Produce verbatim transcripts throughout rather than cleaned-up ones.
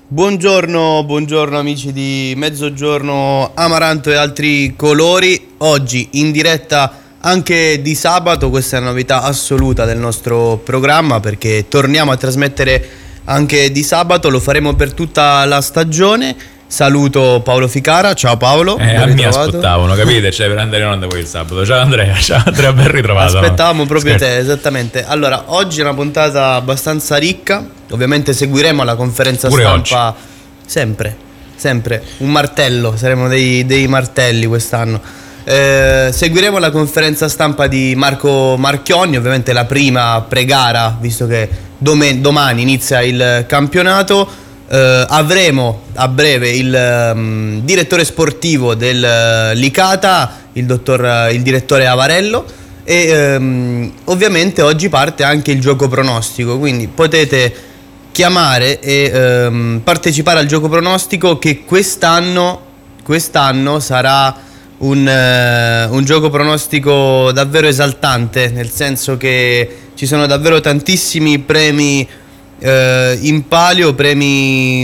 Buongiorno, buongiorno amici di Mezzogiorno Amaranto e altri colori. Oggi in diretta anche di sabato, questa è una novità assoluta del nostro programma perché torniamo a trasmettere anche di sabato, lo faremo per tutta la stagione. Saluto Paolo Ficara, ciao Paolo. Eh, a me aspettavano, capite? Cioè per andare in onda poi il sabato. Ciao Andrea, ciao Andrea, ben ritrovato. Aspettavamo proprio Scherzo. te, esattamente. Allora, oggi è una puntata abbastanza ricca. Ovviamente seguiremo la conferenza Pure stampa oggi. sempre, sempre. Un martello, saremo dei, dei martelli quest'anno. Eh, seguiremo la conferenza stampa di Marco Marchionni, ovviamente la prima pre-gara, visto che dom- domani inizia il campionato. Uh, avremo a breve il um, direttore sportivo del uh, Licata, il dottor uh, il direttore Avarello, e um, ovviamente oggi parte anche il gioco pronostico, quindi potete chiamare e um, partecipare al gioco pronostico, che quest'anno quest'anno sarà un, uh, un gioco pronostico davvero esaltante, nel senso che ci sono davvero tantissimi premi Uh, in palio, premi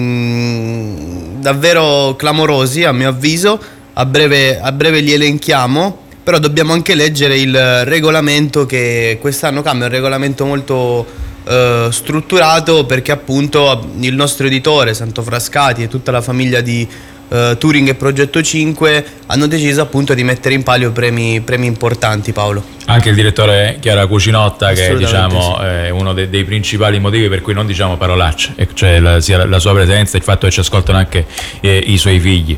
mh, davvero clamorosi a mio avviso. A breve, a breve li elenchiamo, però dobbiamo anche leggere il regolamento, che quest'anno cambia, un regolamento molto uh, strutturato, perché appunto il nostro editore Santo Frascati e tutta la famiglia di uh, Turing e Progetto cinque hanno deciso appunto di mettere in palio premi, premi importanti. Paolo. Anche il direttore Chiara Cucinotta, che diciamo sì. è uno dei, dei principali motivi per cui non diciamo parolacce, cioè la, sia la, la sua presenza, il fatto che ci ascoltano anche eh, i suoi figli.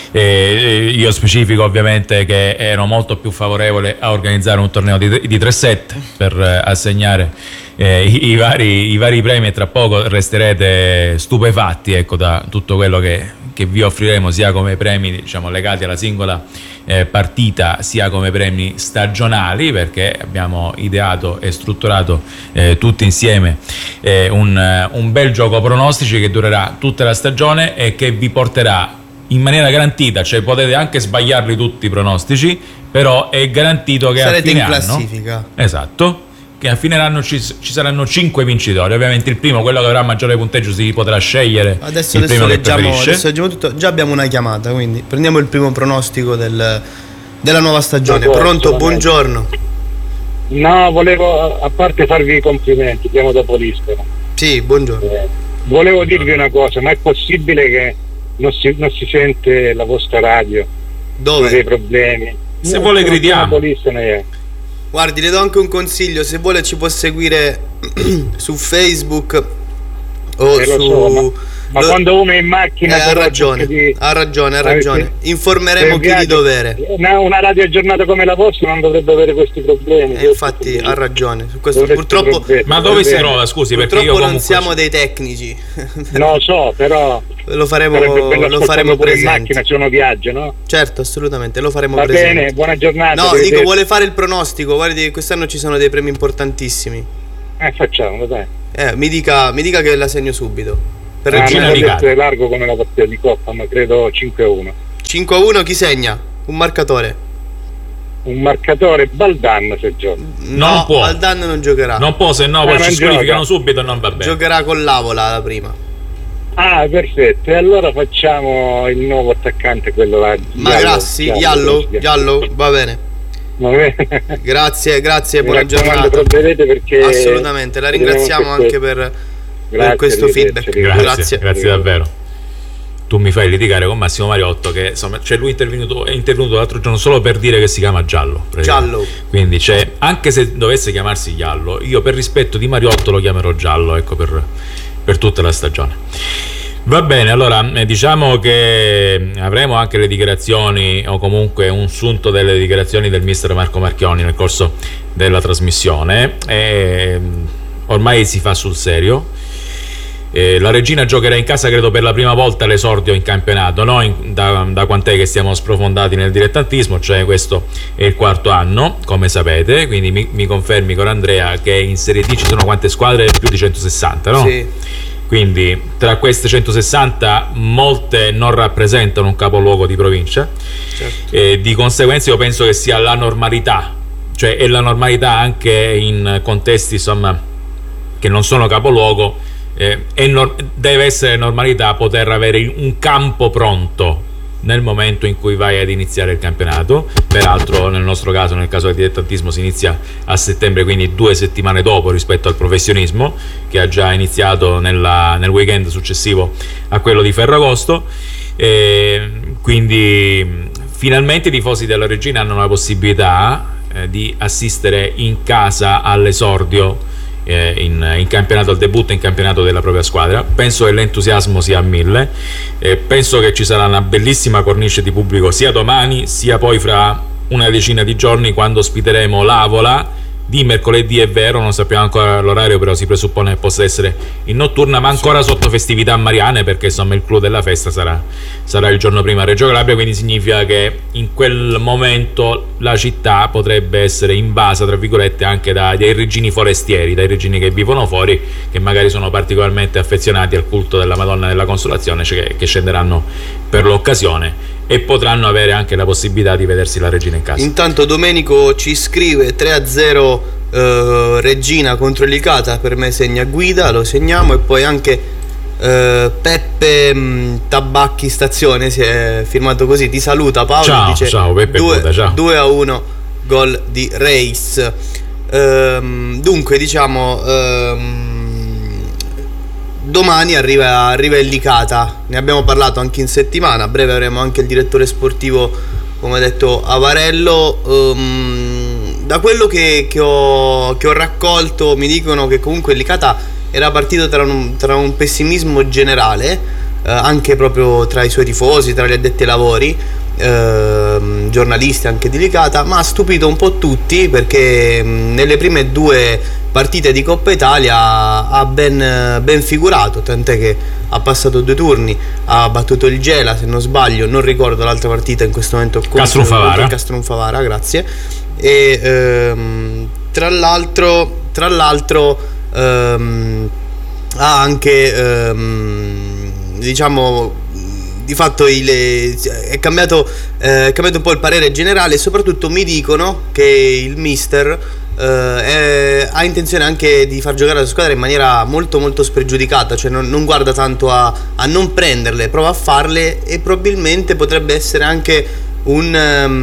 Eh, io specifico ovviamente che ero molto più favorevole a organizzare un torneo di, di tre set per eh, assegnare eh, i, i, vari, i vari premi, e tra poco resterete stupefatti, ecco, da tutto quello che, che vi offriremo, sia come premi diciamo legati alla singola Eh, partita, sia come premi stagionali, perché abbiamo ideato e strutturato eh, tutti insieme eh, un, un bel gioco pronostici che durerà tutta la stagione e che vi porterà in maniera garantita, cioè potete anche sbagliarli tutti i pronostici, però è garantito che sarete a fine in classifica anno, esatto, che a fine anno ci, ci saranno cinque vincitori. Ovviamente il primo, quello che avrà maggiore punteggio, si potrà scegliere adesso, il adesso primo leggiamo, che preferisce. adesso leggiamo tutto. Già abbiamo una chiamata, quindi prendiamo il primo pronostico del, della nuova stagione. Pronto, buongiorno. No, volevo a parte farvi i complimenti, chiamo da Polistero. Sì, buongiorno. Eh, volevo dirvi una cosa, ma è possibile che non si, non si sente la vostra radio? Dove? Dei problemi. Se no, vuole gridiamo. Polistero, eh. Guardi, le do anche un consiglio: se vuole ci può seguire su Facebook o eh, su... So, ma, ma lo... quando uno è in macchina... Eh, ha ragione, di... ha ragione, ha ragione. Informeremo chi di dovere. Una, una radio aggiornata come la vostra non dovrebbe avere questi problemi. Eh, infatti ha ragione. Su questo purtroppo... Problemi. Ma dove si trova, scusi? Purtroppo perché io non comunque... siamo dei tecnici. No, so, però... Lo faremo, lo faremo pure presente. In macchina c'è uno viaggio, no? Certo, assolutamente, lo faremo Va presente. Bene, buona giornata. No, dico, vuole fare il pronostico. Guardi, quest'anno ci sono dei premi importantissimi. Eh, facciamo, dai. Eh, mi dica, mi dica che la segno subito. Per ah, Regina Licata. È largo come la partita di Coppa, ma credo cinque a uno. cinque a uno, chi segna? Un marcatore. Un marcatore, Baldan se gioca. No, non può. Baldan non giocherà. Non può, se no ah, poi ci squalificano subito e non va bene. Giocherà con l'Avola la prima. Ah, perfetto. E allora facciamo il nuovo attaccante, quello là. Magrassi, Giallo, Giallo, va bene. Va bene. Grazie, grazie, Mi buona giornata. Perché assolutamente, la ringraziamo anche per, grazie, per questo feedback. Grazie, grazie, grazie davvero. Tu mi fai litigare con Massimo Mariotto, che insomma, cioè lui è intervenuto, è intervenuto l'altro giorno solo per dire che si chiama Giallo. Giallo. Quindi c'è, anche se dovesse chiamarsi Giallo, io per rispetto di Mariotto lo chiamerò Giallo, ecco, per, per tutta la stagione. Va bene, allora diciamo che avremo anche le dichiarazioni, o comunque un sunto delle dichiarazioni del mister Marco Marchionni nel corso della trasmissione. E ormai si fa sul serio. Eh, la Regina giocherà in casa, credo, per la prima volta l'esordio in campionato, no? in, da, da quant'è che siamo sprofondati nel dilettantismo, cioè questo è il quarto anno, come sapete, quindi mi, mi confermi con Andrea che in Serie D ci sono quante squadre? Più di centosessanta, no? Sì. Quindi tra queste centosessanta molte non rappresentano un capoluogo di provincia, certo. E di conseguenza io penso che sia la normalità, cioè è la normalità anche in contesti insomma che non sono capoluogo, eh, è no- deve essere normalità poter avere un campo pronto nel momento in cui vai ad iniziare il campionato. Peraltro nel nostro caso, nel caso del dilettantismo, si inizia a settembre, quindi due settimane dopo rispetto al professionismo, che ha già iniziato nella, nel weekend successivo a quello di Ferragosto. E quindi finalmente i tifosi della Regina hanno la possibilità eh, di assistere in casa all'esordio eh, in, in campionato, al debutto in campionato della propria squadra. Penso che l'entusiasmo sia a mille, eh, penso che ci sarà una bellissima cornice di pubblico sia domani sia poi fra una decina di giorni, quando ospiteremo l'Avola di mercoledì. È vero, non sappiamo ancora l'orario, però si presuppone che possa essere in notturna, ma ancora sotto festività mariane, perché insomma il clou della festa sarà, sarà il giorno prima a Reggio Calabria, quindi significa che in quel momento la città potrebbe essere invasa, tra virgolette, anche da, dai regini forestieri, dai regini che vivono fuori, che magari sono particolarmente affezionati al culto della Madonna della Consolazione, cioè che, che scenderanno per l'occasione e potranno avere anche la possibilità di vedersi la Regina in casa. Intanto Domenico ci scrive tre a zero eh, Regina contro Licata, per me segna Guida, lo segniamo. E poi anche eh, Peppe mh, Tabacchi Stazione si è firmato così, ti saluta Paolo, ciao, dice ciao Peppe Buda, ciao. due a uno gol di Reis. Ehm, dunque diciamo ehm, domani arriva, arriva il Licata, ne abbiamo parlato anche in settimana, a breve avremo anche il direttore sportivo, come ha detto Avarello. Um, da quello che, che, ho, che ho raccolto mi dicono che comunque il Licata era partito tra un, tra un pessimismo generale, eh, anche proprio tra i suoi tifosi, tra gli addetti ai lavori, eh, giornalisti anche di Licata, ma ha stupito un po' tutti perché mh, nelle prime due partite di Coppa Italia ha ben, ben figurato, tant'è che ha passato due turni, ha battuto il Gela, se non sbaglio, non ricordo l'altra partita in questo momento, Castronfavara, Castronfavara, grazie. E ehm, tra l'altro tra l'altro ehm, ha anche ehm, diciamo di fatto il, è cambiato eh, è cambiato un po' il parere generale, e soprattutto mi dicono che il mister Uh, è, ha intenzione anche di far giocare la squadra in maniera molto molto spregiudicata, cioè non, non guarda tanto a, a non prenderle, prova a farle, e probabilmente potrebbe essere anche un,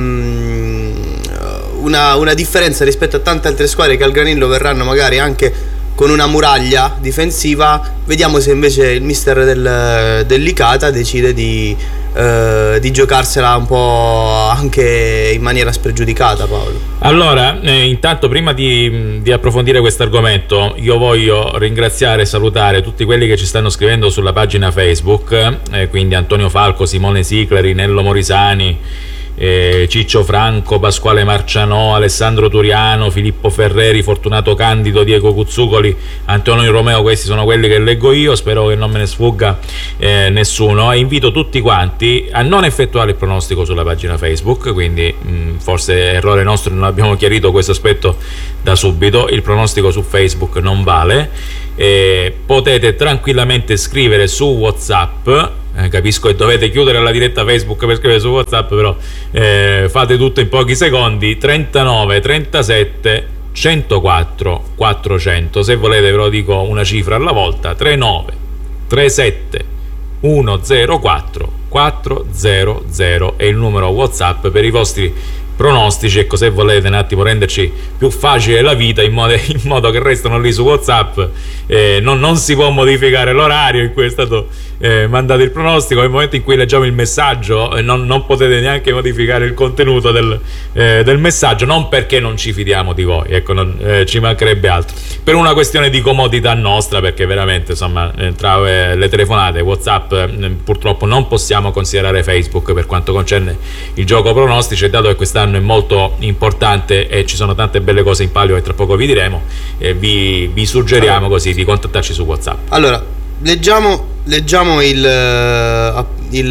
um, una, una differenza rispetto a tante altre squadre che al Granillo verranno magari anche con una muraglia difensiva. Vediamo se invece il mister del, del Licata decide di, uh, di giocarsela un po' anche in maniera spregiudicata, Paolo. Allora, eh, intanto prima di, di approfondire questo argomento, io voglio ringraziare e salutare tutti quelli che ci stanno scrivendo sulla pagina Facebook, eh, quindi Antonio Falco, Simone Sicleri, Nello Morisani, eh, Ciccio Franco, Pasquale Marcianò, Alessandro Turiano, Filippo Ferreri, Fortunato Candido, Diego Cuzzucoli, Antonio Romeo. Questi sono quelli che leggo io, spero che non me ne sfugga eh, nessuno, e invito tutti quanti a non effettuare il pronostico sulla pagina Facebook, quindi mh, forse errore nostro, non abbiamo chiarito questo aspetto da subito. Il pronostico su Facebook non vale, eh, potete tranquillamente scrivere su WhatsApp. Eh, capisco che dovete chiudere la diretta Facebook per scrivere su WhatsApp, però eh, fate tutto in pochi secondi. trentanove trentasette centoquattro quattrocento, se volete ve lo dico una cifra alla volta: trentanove trentasette centoquattro quattrocento è il numero WhatsApp per i vostri pronostici. Ecco, se volete un attimo renderci più facile la vita, in modo, in modo che restano lì su WhatsApp, eh, non, non si può modificare l'orario in cui è stato eh, mandato il pronostico. Nel momento in cui leggiamo il messaggio eh, non, non potete neanche modificare il contenuto del, eh, del messaggio, non perché non ci fidiamo di voi, ecco, non, eh, ci mancherebbe altro, per una questione di comodità nostra, perché veramente insomma eh, tra eh, le telefonate, WhatsApp, eh, purtroppo non possiamo considerare Facebook per quanto concerne il gioco pronostici, e dato che quest'anno è molto importante e ci sono tante belle cose in palio che tra poco vi diremo, eh, vi, vi suggeriamo allora, così di contattarci su WhatsApp. Allora leggiamo, leggiamo il,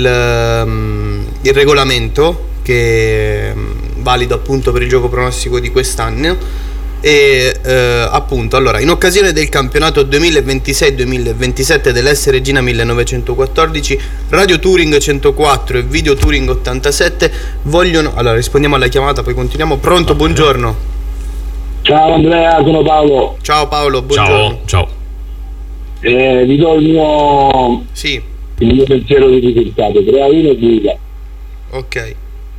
il, il regolamento, che è valido appunto per il gioco pronostico di quest'anno. E eh, appunto, allora, in occasione del campionato duemilaventisei duemilaventisette dell'S Regina millenovecentoquattordici, Radio Touring centoquattro e Video Touring ottantasette vogliono... Allora, rispondiamo alla chiamata, poi continuiamo. Pronto, buongiorno. Ciao Andrea, sono Paolo. Ciao Paolo, buongiorno. Ciao, ciao. Eh, vi do il mio, sì. il mio pensiero di risultato. tre a uno guida. Ok.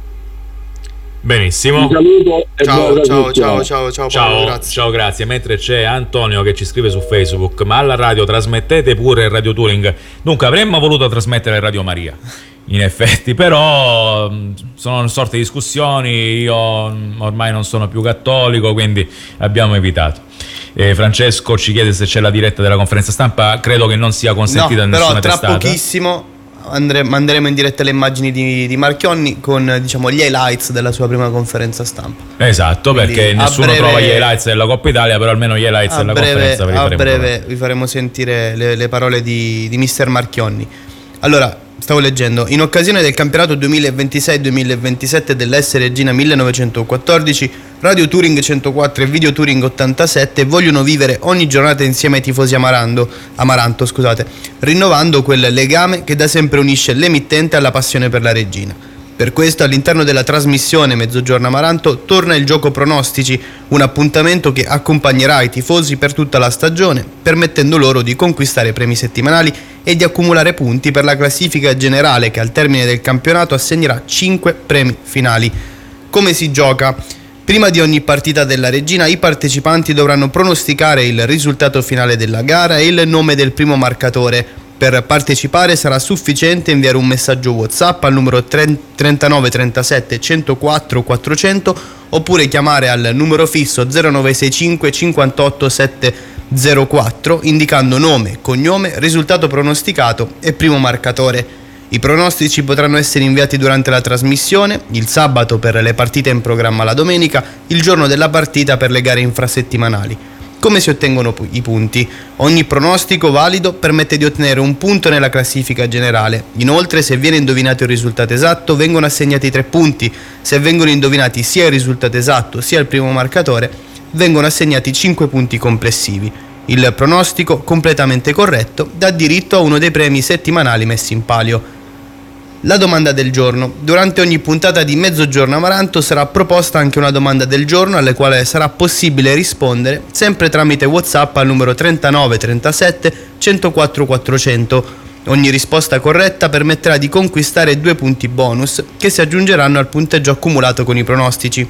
Benissimo. Un saluto e Ciao, buona ciao, giornata. ciao, ciao, ciao, Paolo, Ciao, grazie. ciao, grazie. Mentre c'è Antonio che ci scrive su Facebook: ma alla radio trasmettete pure il Radio Touring? Dunque avremmo voluto trasmettere Radio Maria, in effetti, però mh, sono una sorta di discussioni. Io mh, ormai non sono più cattolico, quindi abbiamo evitato. Eh, Francesco ci chiede se c'è la diretta della conferenza stampa. Credo che non sia consentita No, a però nessuna tra testata. pochissimo andre- manderemo in diretta le immagini di, di Marchionni con, diciamo, gli highlights della sua prima conferenza stampa. Esatto, Quindi, perché a nessuno breve- trova gli highlights della Coppa Italia, però almeno gli highlights A della breve, conferenza ve li a faremo breve trovare. vi faremo sentire le, le parole di, di mister Marchionni. Allora, stavo leggendo: in occasione del campionato duemilaventisei duemilaventisette dell'S Regina millenovecentoquattordici, Radio Touring centoquattro e Video Touring ottantasette vogliono vivere ogni giornata insieme ai tifosi Amarando, Amaranto, scusate, rinnovando quel legame che da sempre unisce l'emittente alla passione per la Regina. Per questo all'interno della trasmissione Mezzogiorno Amaranto torna il gioco pronostici, un appuntamento che accompagnerà i tifosi per tutta la stagione, permettendo loro di conquistare premi settimanali e di accumulare punti per la classifica generale che al termine del campionato assegnerà cinque premi finali. Come si gioca? Prima di ogni partita della Regina i partecipanti dovranno pronosticare il risultato finale della gara e il nome del primo marcatore. Per partecipare sarà sufficiente inviare un messaggio WhatsApp al numero trentanove trentasette centoquattro quattrocento oppure chiamare al numero fisso zero nove sei cinque cinquantotto settecentquattro indicando nome, cognome, risultato pronosticato e primo marcatore. I pronostici potranno essere inviati durante la trasmissione, il sabato per le partite in programma la domenica, il giorno della partita per le gare infrasettimanali. Come si ottengono i punti? Ogni pronostico valido permette di ottenere un punto nella classifica generale. Inoltre, se viene indovinato il risultato esatto, vengono assegnati tre punti. Se vengono indovinati sia il risultato esatto sia il primo marcatore, vengono assegnati cinque punti complessivi. Il pronostico, completamente corretto, dà diritto a uno dei premi settimanali messi in palio. La domanda del giorno. Durante ogni puntata di Mezzogiorno Amaranto sarà proposta anche una domanda del giorno alla quale sarà possibile rispondere sempre tramite WhatsApp al numero trentanove trentasette centoquattro quattrocento. Ogni risposta corretta permetterà di conquistare due punti bonus che si aggiungeranno al punteggio accumulato con i pronostici.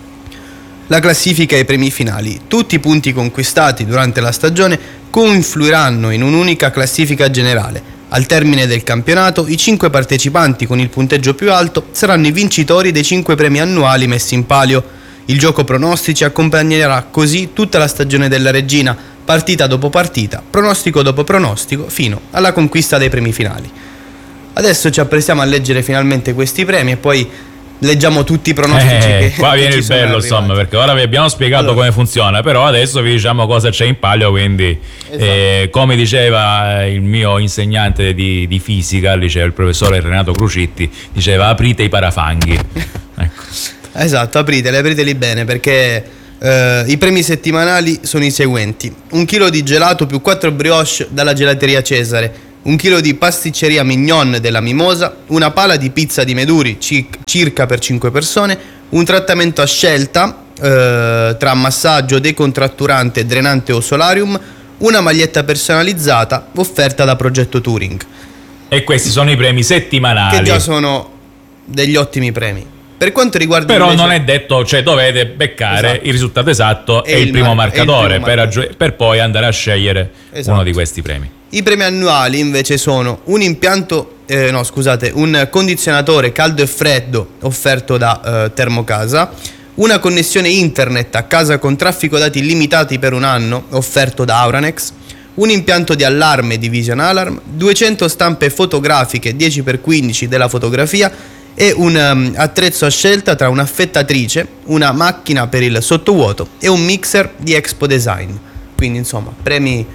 La classifica e i premi finali. Tutti i punti conquistati durante la stagione confluiranno in un'unica classifica generale. Al termine del campionato, i cinque partecipanti con il punteggio più alto saranno i vincitori dei cinque premi annuali messi in palio. Il gioco pronostici accompagnerà così tutta la stagione della Regina, partita dopo partita, pronostico dopo pronostico, fino alla conquista dei premi finali. Adesso ci apprestiamo a leggere finalmente questi premi e poi leggiamo tutti i pronostici. Eh, che qua che viene ci il sono bello, arrivati. insomma, perché ora vi abbiamo spiegato Allora. come funziona, però adesso vi diciamo cosa c'è in palio, quindi Esatto. eh, come diceva il mio insegnante di, di fisica al liceo, il professore Renato Crucitti, diceva aprite i parafanghi. Ecco. Esatto, apriteli, apriteli bene perché eh, i premi settimanali sono i seguenti: un chilo di gelato più quattro brioche dalla gelateria Cesare, un chilo di pasticceria Mignon della Mimosa, una pala di pizza di Meduri cic- circa per cinque persone, un trattamento a scelta eh, tra massaggio, decontratturante, drenante o solarium, una maglietta personalizzata offerta da Progetto Touring, E questi sono i premi settimanali. che già sono degli ottimi premi. Per quanto riguarda Però invece- non è detto, cioè dovete beccare Esatto. il risultato esatto E e, il il primo mar- e il marcatore primo per, marcatore. aggi- per poi andare a scegliere Esatto. uno di questi premi. I premi annuali invece sono un impianto, eh, no scusate, un condizionatore caldo e freddo offerto da eh, Termocasa, una connessione internet a casa con traffico dati illimitati per un anno offerto da Auranex, un impianto di allarme di Vision Alarm, duecento stampe fotografiche dieci per quindici della fotografia e un um, attrezzo a scelta tra un'affettatrice, una macchina per il sottovuoto e un mixer di Expo Design. Quindi insomma, premi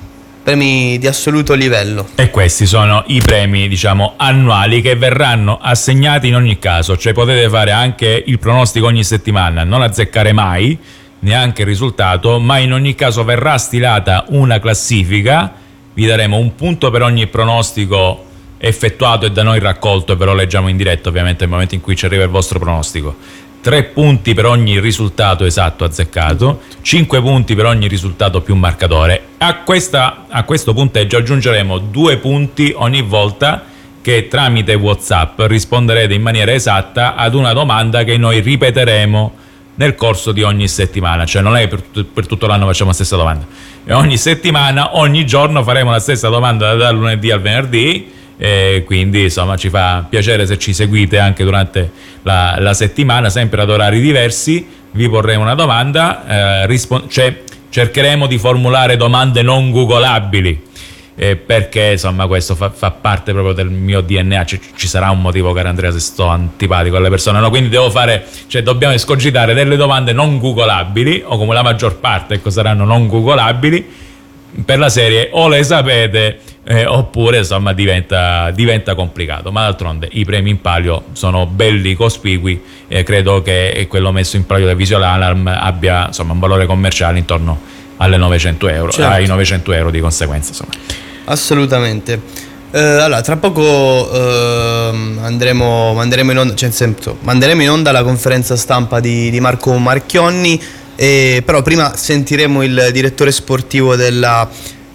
premi di assoluto livello. E questi sono i premi, diciamo, annuali che verranno assegnati in ogni caso, cioè potete fare anche il pronostico ogni settimana, non azzeccare mai neanche il risultato, ma in ogni caso verrà stilata una classifica, vi daremo un punto per ogni pronostico effettuato e da noi raccolto, e ve lo leggiamo in diretta ovviamente nel momento in cui ci arriva il vostro pronostico. tre punti per ogni risultato esatto azzeccato, cinque punti per ogni risultato più marcatore. A, questa, a questo punteggio aggiungeremo due punti ogni volta che tramite WhatsApp risponderete in maniera esatta ad una domanda che noi ripeteremo nel corso di ogni settimana, cioè non è per, per tutto l'anno facciamo la stessa domanda, e ogni settimana, ogni giorno faremo la stessa domanda dal lunedì al venerdì, e quindi insomma ci fa piacere se ci seguite anche durante la, la settimana, sempre ad orari diversi. Vi porremo una domanda, eh, rispon- cioè, cercheremo di formulare domande non googolabili, eh, perché insomma questo fa, fa parte proprio del mio D N A. C- ci sarà un motivo, caro Andrea, se sto antipatico alle persone, no? Quindi devo fare, cioè dobbiamo escogitare delle domande non googolabili, o come la maggior parte, ecco, saranno non googolabili, per la serie o le sapete eh, oppure insomma diventa, diventa complicato. Ma d'altronde i premi in palio sono belli cospicui, e credo che quello messo in palio da Visual Alarm abbia insomma un valore commerciale intorno alle novecento euro, certo. ai novecento euro di conseguenza, insomma. Assolutamente. Eh, allora, tra poco eh, andremo, manderemo in onda, cioè, nel senso, manderemo in onda la conferenza stampa di, di Marco Marchionni, eh, però prima sentiremo il direttore sportivo della,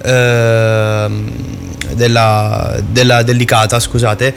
eh, della, della dell'Icata, scusate.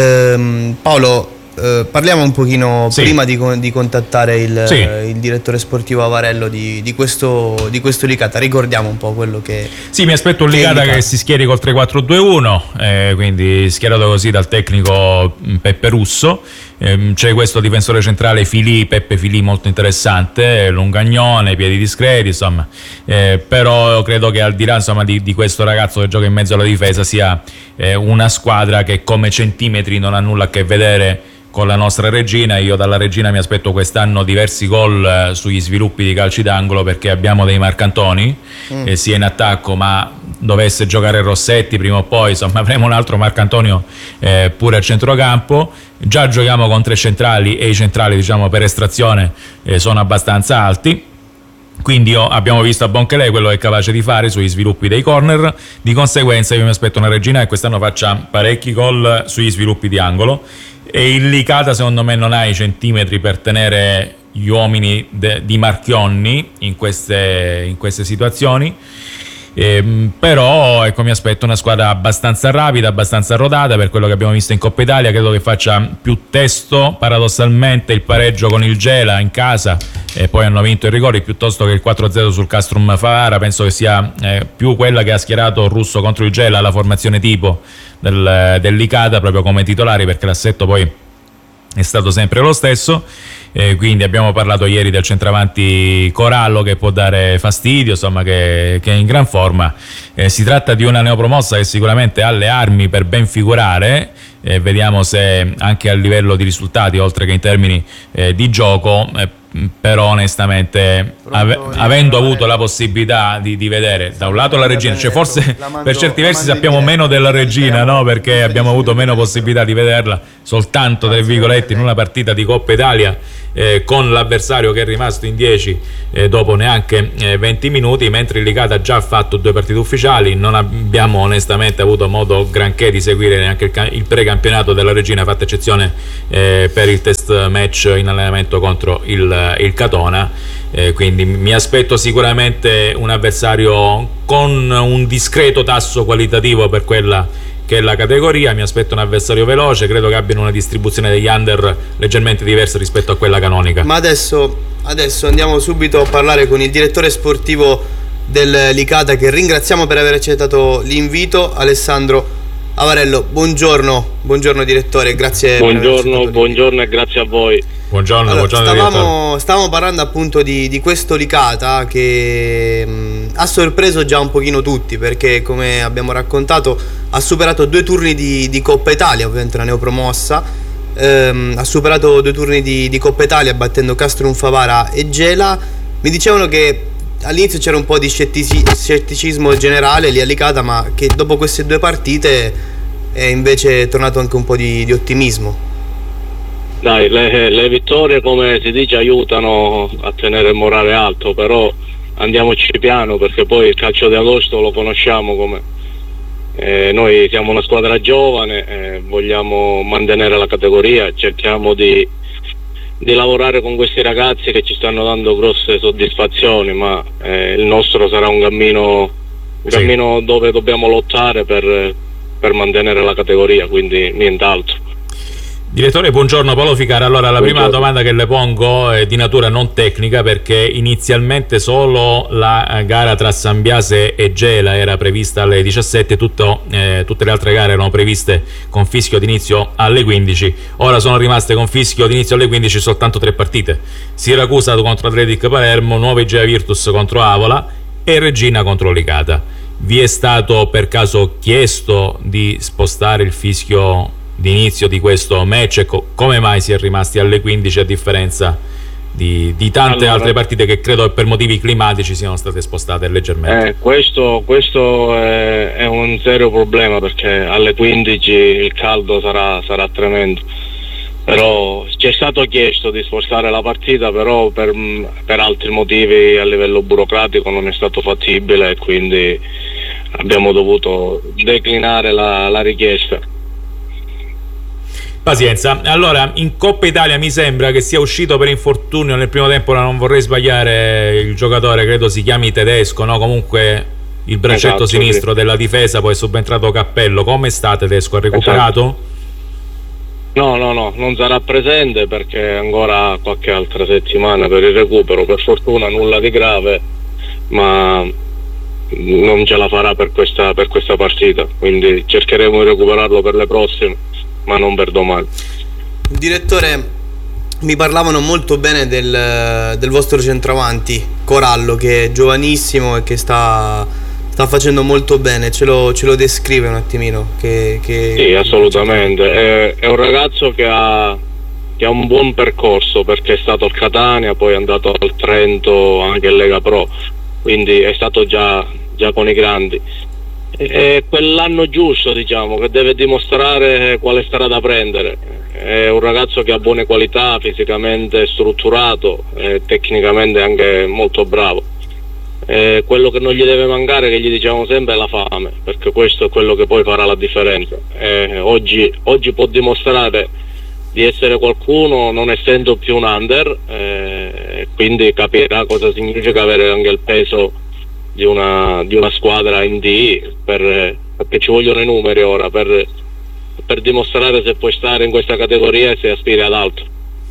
Eh, Paolo, eh, parliamo un pochino sì. prima di, di contattare il, sì. il direttore sportivo Avarello di, di questo di questo Licata. Ricordiamo un po' quello che sì, mi aspetto un Licata che si schieri col tre quattro due uno, eh, quindi schierato così dal tecnico Peppe Russo. Eh, c'è questo difensore centrale Filì, Peppe Filì, molto interessante, lungagnone, piedi discreti, insomma, eh, però credo che al di là insomma di, di questo ragazzo che gioca in mezzo alla difesa sia eh, una squadra che come centimetri non ha nulla a che vedere con la nostra Regina. Io dalla Regina mi aspetto quest'anno diversi gol eh, sugli sviluppi di calci d'angolo, perché abbiamo dei Marcantoni mm. eh, sia in attacco, ma dovesse giocare Rossetti prima o poi insomma avremo un altro Marcantonio eh, pure a centrocampo. Già giochiamo con tre centrali e i centrali diciamo per estrazione eh, sono abbastanza alti, quindi oh, abbiamo visto a Bonchele quello che è capace di fare sugli sviluppi dei corner. Di conseguenza io mi aspetto una Regina che quest'anno faccia parecchi gol sugli sviluppi di angolo, e il Licata secondo me non ha i centimetri per tenere gli uomini de, di Marchionni in queste, in queste situazioni. Eh, però ecco, mi aspetto una squadra abbastanza rapida, abbastanza rodata, per quello che abbiamo visto in Coppa Italia. Credo che faccia più testo paradossalmente il pareggio con il Gela in casa, e poi hanno vinto i rigori, piuttosto che il quattro a zero sul Castrum Favara. Penso che sia eh, più quella che ha schierato Russo contro il Gela, la formazione tipo del, del Licata, proprio come titolari, perché l'assetto poi è stato sempre lo stesso. Eh, quindi abbiamo parlato ieri del centravanti Corallo, che può dare fastidio, insomma, che, che è in gran forma. Eh, si tratta di una neopromossa che sicuramente ha le armi per ben figurare, eh, vediamo se anche a livello di risultati oltre che in termini eh, di gioco, eh, però onestamente ave- avendo avuto la possibilità di, di vedere da un lato la Regina, cioè forse per certi versi sappiamo meno della Regina, no? Perché abbiamo avuto meno possibilità di vederla, soltanto tra virgolette in una partita di Coppa Italia eh, con l'avversario che è rimasto in dieci eh, dopo neanche eh, venti minuti, mentre il Licata ha già fatto due partite ufficiali. Non abbiamo onestamente avuto modo granché di seguire neanche il, ca- il precampionato della Regina, fatta eccezione eh, per il test match in allenamento contro il il Catona, eh, quindi mi aspetto sicuramente un avversario con un discreto tasso qualitativo per quella che è la categoria. Mi aspetto un avversario veloce, credo che abbiano una distribuzione degli under leggermente diversa rispetto a quella canonica. Ma adesso, adesso andiamo subito a parlare con il direttore sportivo del Licata, che ringraziamo per aver accettato l'invito, Alessandro Avarello. Buongiorno, buongiorno direttore, grazie. Buongiorno, buongiorno e grazie a voi. Buongiorno, allora, buongiorno stavamo, stavamo parlando appunto di, di questo Licata che mh, ha sorpreso già un pochino tutti, perché come abbiamo raccontato ha superato due turni di, di Coppa Italia, ovviamente una neopromossa, ehm, ha superato due turni di, di Coppa Italia battendo Castrum Favara e Gela. Mi dicevano che all'inizio c'era un po' di scettici, scetticismo generale lì a Licata, ma che dopo queste due partite è invece tornato anche un po' di, di ottimismo. Dai, le, le vittorie, come si dice, aiutano a tenere il morale alto, però andiamoci piano, perché poi il calcio di agosto lo conosciamo come eh, noi siamo una squadra giovane, eh, vogliamo mantenere la categoria, cerchiamo di, di lavorare con questi ragazzi che ci stanno dando grosse soddisfazioni, ma eh, il nostro sarà un cammino, un Sì. cammino dove dobbiamo lottare per, per mantenere la categoria, quindi nient'altro. Direttore, buongiorno, Paolo Ficara. Allora, la prima Buongiorno. domanda che le pongo è di natura non tecnica, perché inizialmente solo la gara tra Sambiase e Gela era prevista alle diciassette, tutto, eh, tutte le altre gare erano previste con fischio d'inizio alle quindici. Ora sono rimaste con fischio d'inizio alle quindici soltanto tre partite: Siracusa contro Atletic Palermo, Nuova Igea Virtus contro Avola e Regina contro Licata. Vi è stato per caso chiesto di spostare il fischio d'inizio di questo match? E co- come mai si è rimasti alle quindici a differenza di, di tante Allora, altre partite che credo per motivi climatici siano state spostate leggermente? Eh, questo questo è, è un serio problema, perché alle quindici il caldo sarà, sarà tremendo. Però ci è stato chiesto di spostare la partita, però per, per altri motivi a livello burocratico non è stato fattibile, e quindi abbiamo dovuto declinare la, la richiesta. Pazienza. Allora, in Coppa Italia mi sembra che sia uscito per infortunio nel primo tempo, non vorrei sbagliare il giocatore, credo si chiami Tedesco, no? Comunque il braccetto Esatto, sinistro sì. della difesa, poi è subentrato Cappello. Come sta Tedesco? Ha recuperato? No, no, no, non sarà presente perché ancora qualche altra settimana per il recupero. Per fortuna nulla di grave, ma non ce la farà per questa, per questa partita, quindi cercheremo di recuperarlo per le prossime, ma non per domani. Direttore, mi parlavano molto bene del, del vostro centravanti Corallo, che è giovanissimo e che sta, sta facendo molto bene. Ce lo, ce lo descrive un attimino? Che, che... Sì, assolutamente. È, è un ragazzo che ha, che ha un buon percorso, perché è stato al Catania, poi è andato al Trento, anche in Lega Pro, quindi è stato già, già con i grandi. È quell'anno giusto, diciamo, che deve dimostrare quale strada prendere. È un ragazzo che ha buone qualità, fisicamente strutturato, e tecnicamente anche molto bravo. Eh, quello che non gli deve mancare, che gli diciamo sempre, è la fame, perché questo è quello che poi farà la differenza. Eh, oggi, oggi può dimostrare di essere qualcuno non essendo più un under, eh, quindi capirà cosa significa avere anche il peso di una, di una squadra in D, per, perché ci vogliono i numeri ora per, per dimostrare se puoi stare in questa categoria e se aspiri ad altro.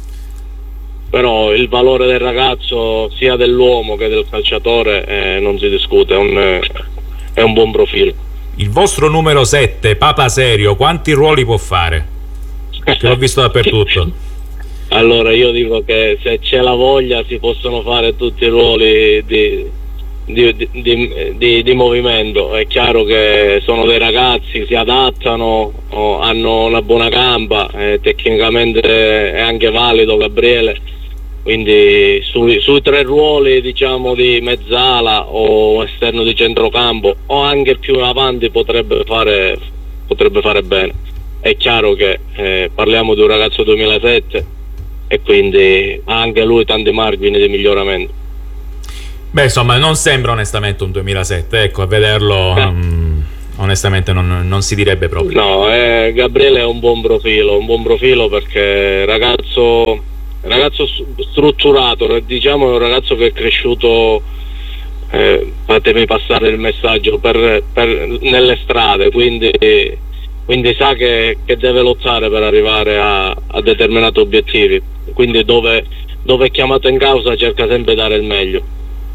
Però il valore del ragazzo, sia dell'uomo che del calciatore, eh, non si discute, è un, è un buon profilo. Il vostro numero sette, Papa Serio, quanti ruoli può fare? Che l'ho visto dappertutto. Allora io dico che se c'è la voglia si possono fare tutti i ruoli di, di, di, di, di, di movimento. È chiaro che sono dei ragazzi, si adattano, oh, hanno una buona gamba, eh, tecnicamente è anche valido Gabriele, quindi sui, sui tre ruoli, diciamo, di mezzala o esterno di centrocampo o anche più avanti potrebbe fare, potrebbe fare bene. È chiaro che eh, parliamo di un ragazzo duemilasette e quindi ha anche lui tanti margini di miglioramento. Beh, insomma, non sembra onestamente un duemilasette, ecco, a vederlo Eh. um, onestamente non, non si direbbe proprio. No, eh, Gabriele è un buon profilo, un buon profilo perché ragazzo, ragazzo strutturato, diciamo, è un ragazzo che è cresciuto, eh, fatemi passare il messaggio, per, per, nelle strade, quindi, quindi sa che, che deve lottare per arrivare a, a determinati obiettivi, quindi dove, dove è chiamato in causa cerca sempre di dare il meglio.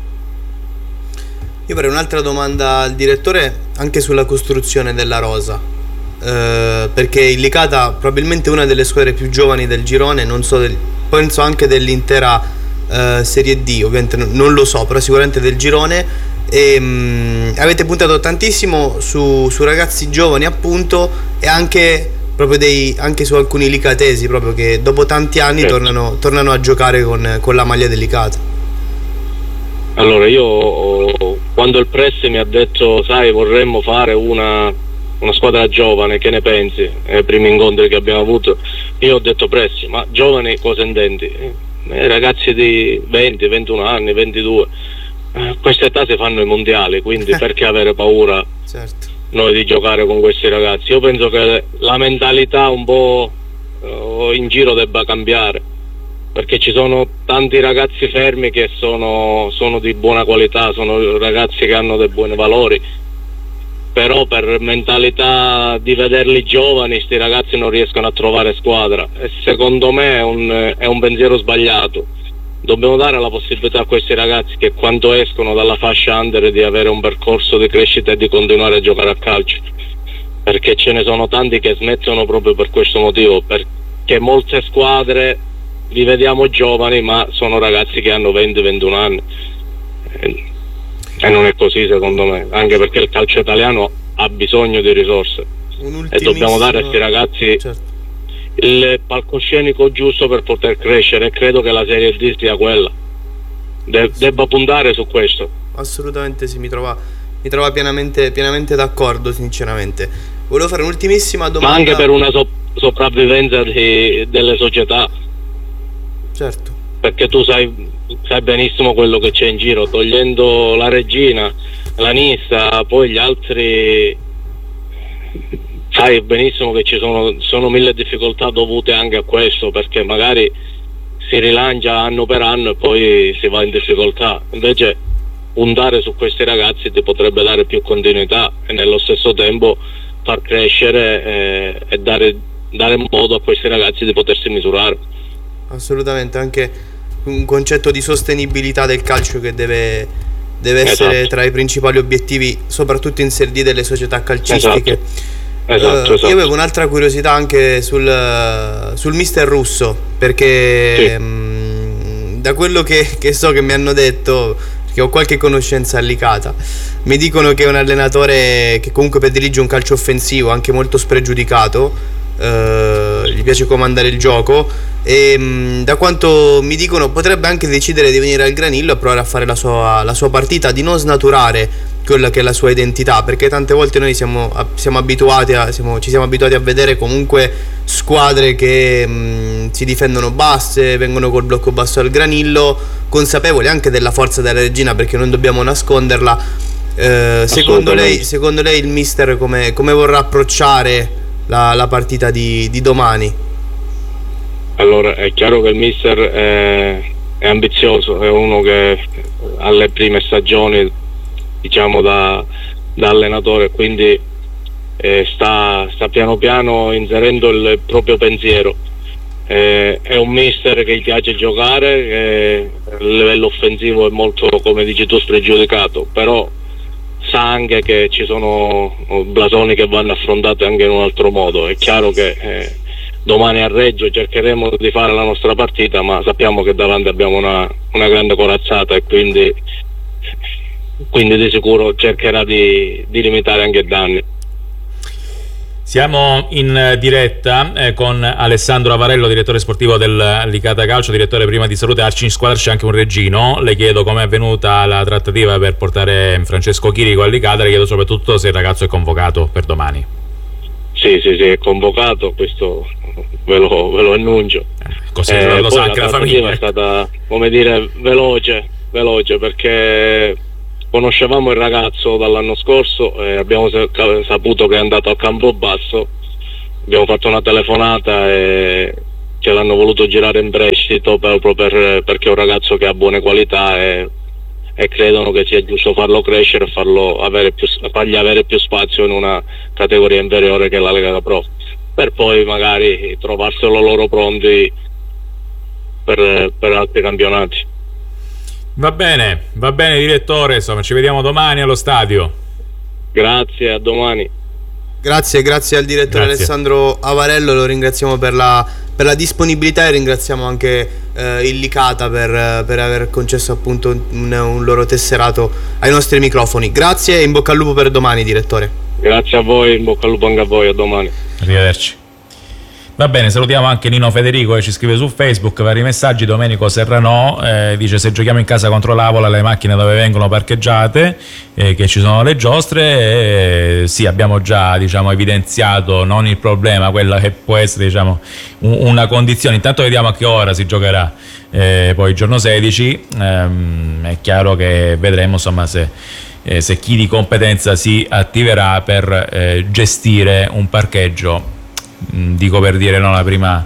Io farei un'altra domanda al direttore anche sulla costruzione della rosa, eh, perché il Licata probabilmente è una delle squadre più giovani del girone, non so del, penso anche dell'intera eh, Serie D, ovviamente non, non lo so, però sicuramente del girone, e mh, avete puntato tantissimo su, su ragazzi giovani appunto, e anche proprio dei, anche su alcuni licatesi proprio che dopo tanti anni Certo. tornano, tornano a giocare con, con la maglia del Licata. Allora io, quando il press mi ha detto, sai, vorremmo fare una, una squadra giovane, che ne pensi? Ai primi incontri che abbiamo avuto, io ho detto press, ma giovani cosa intendi? Eh, ragazzi di venti, ventuno anni, ventidue, eh, questa età si fanno i mondiali, quindi perché avere paura Certo. noi di giocare con questi ragazzi? Io penso che la mentalità un po' eh, in giro debba cambiare. perché ci sono tanti ragazzi fermi che sono, sono di buona qualità, sono ragazzi che hanno dei buoni valori, però per mentalità di vederli giovani sti ragazzi non riescono a trovare squadra, e secondo me è un, è un pensiero sbagliato. Dobbiamo dare la possibilità a questi ragazzi che quando escono dalla fascia under di avere un percorso di crescita e di continuare a giocare a calcio, perché ce ne sono tanti che smettono proprio per questo motivo, perché molte squadre li vediamo giovani ma sono ragazzi che hanno venti ventuno anni, e, e non è così secondo me, anche perché il calcio italiano ha bisogno di risorse e dobbiamo dare a questi ragazzi, certo, il palcoscenico giusto per poter crescere, e credo che la Serie D sia quella, De- debba puntare su questo. Assolutamente sì, mi trova, mi trova pienamente, pienamente d'accordo, sinceramente. Volevo fare un'ultimissima domanda, ma anche per una so- sopravvivenza di, delle società, certo, perché tu sai, sai benissimo quello che c'è in giro, togliendo la Regina, la Nissa, poi gli altri, sai benissimo che ci sono, sono mille difficoltà dovute anche a questo, perché magari si rilancia anno per anno e poi si va in difficoltà. Invece puntare su questi ragazzi ti potrebbe dare più continuità e nello stesso tempo far crescere eh, e dare, dare modo a questi ragazzi di potersi misurare. Assolutamente, anche un concetto di sostenibilità del calcio che deve, deve essere, esatto, tra i principali obiettivi, soprattutto in Serie D, delle società calcistiche. Esatto. Esatto, uh, esatto. Io avevo un'altra curiosità anche sul, sul mister Russo, perché sì, mh, da quello che, che so che mi hanno detto, perché ho qualche conoscenza allicata, mi dicono che è un allenatore che comunque predilige un calcio offensivo anche molto spregiudicato, uh, gli piace comandare il gioco e mh, da quanto mi dicono potrebbe anche decidere di venire al Granillo a provare a fare la sua, la sua partita, di non snaturare quella che è la sua identità, perché tante volte noi siamo, siamo abituati a, siamo, ci siamo abituati a vedere comunque squadre che mh, si difendono basse, vengono col blocco basso al Granillo, consapevoli anche della forza della Regina, perché non dobbiamo nasconderla. Eh, secondo lei, secondo lei il mister come, come vorrà approcciare la, la partita di, di domani? Allora, è chiaro che il mister è, è ambizioso, è uno che alle prime stagioni, diciamo, da, da allenatore, quindi eh, sta, sta piano piano inserendo il proprio pensiero. Eh, è un mister che gli piace giocare, che a livello offensivo è molto, come dici tu, spregiudicato, però sa anche che ci sono blasoni che vanno affrontati anche in un altro modo. È chiaro che eh, domani a Reggio cercheremo di fare la nostra partita, ma sappiamo che davanti abbiamo una, una grande corazzata e quindi quindi di sicuro cercherà di, di limitare anche i danni. Siamo in diretta eh, con Alessandro Avarello, direttore sportivo del Licata Calcio. Direttore, prima di salutarci, in squadra c'è anche un reggino. Le chiedo com'è avvenuta la trattativa per portare Francesco Chirico al Licata, le chiedo soprattutto se il ragazzo è convocato per domani. Sì, sì, sì, è convocato, questo ve lo, ve lo annuncio. Eh, così eh, lo sa anche la, la famiglia. È stata, come dire, veloce, veloce, perché conoscevamo il ragazzo dall'anno scorso e abbiamo saputo che è andato al Campobasso, abbiamo fatto una telefonata e ce l'hanno voluto girare in prestito proprio per, perché è un ragazzo che ha buone qualità e, e credono che sia giusto farlo crescere e farlo avere più, fargli avere più spazio in una categoria inferiore che è la Lega Pro, per poi magari trovarselo loro pronti per, per altri campionati. Va bene, va bene direttore, insomma ci vediamo domani allo stadio. Grazie, a domani. Grazie, grazie al direttore grazie. Alessandro Avarello, lo ringraziamo per la, per la disponibilità e ringraziamo anche eh, il Licata per, per aver concesso appunto un, un loro tesserato ai nostri microfoni. Grazie e in bocca al lupo per domani, direttore. Grazie a voi, in bocca al lupo anche a voi, a domani. Arrivederci. Va bene, salutiamo anche Nino Federico che ci scrive su Facebook vari messaggi. Domenico Serrano eh, dice: se giochiamo in casa contro l'Avola, le macchine dove vengono parcheggiate, eh, che ci sono le giostre, eh, sì, abbiamo già diciamo evidenziato non il problema, quella che può essere diciamo un, una condizione. Intanto vediamo a che ora si giocherà eh, poi il giorno sedici, ehm, è chiaro che vedremo insomma se eh, se chi di competenza si attiverà per eh, gestire un parcheggio, dico per dire, no, la prima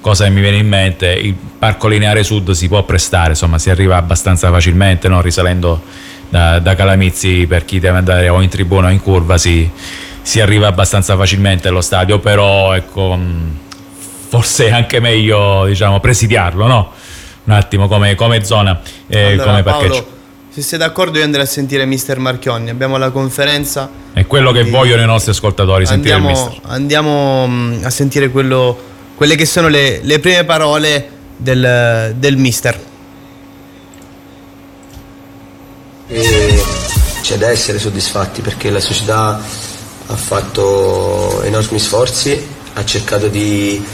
cosa che mi viene in mente, il Parco Lineare Sud si può prestare, insomma si arriva abbastanza facilmente, no? Risalendo da, da Calamizzi, per chi deve andare o in tribuna o in curva si, si arriva abbastanza facilmente allo stadio, però ecco, forse è anche meglio, diciamo, presidiarlo, no? Un attimo come, come zona, eh, allora, come parcheggio. Paolo, se sei d'accordo io andrei a sentire mister Marchionni, abbiamo la conferenza. È quello che vogliono i nostri ascoltatori, sentire andiamo, il mister. Andiamo mh, a sentire quello, quelle che sono le, le prime parole del, del mister. E c'è da essere soddisfatti perché la società ha fatto enormi sforzi, ha cercato di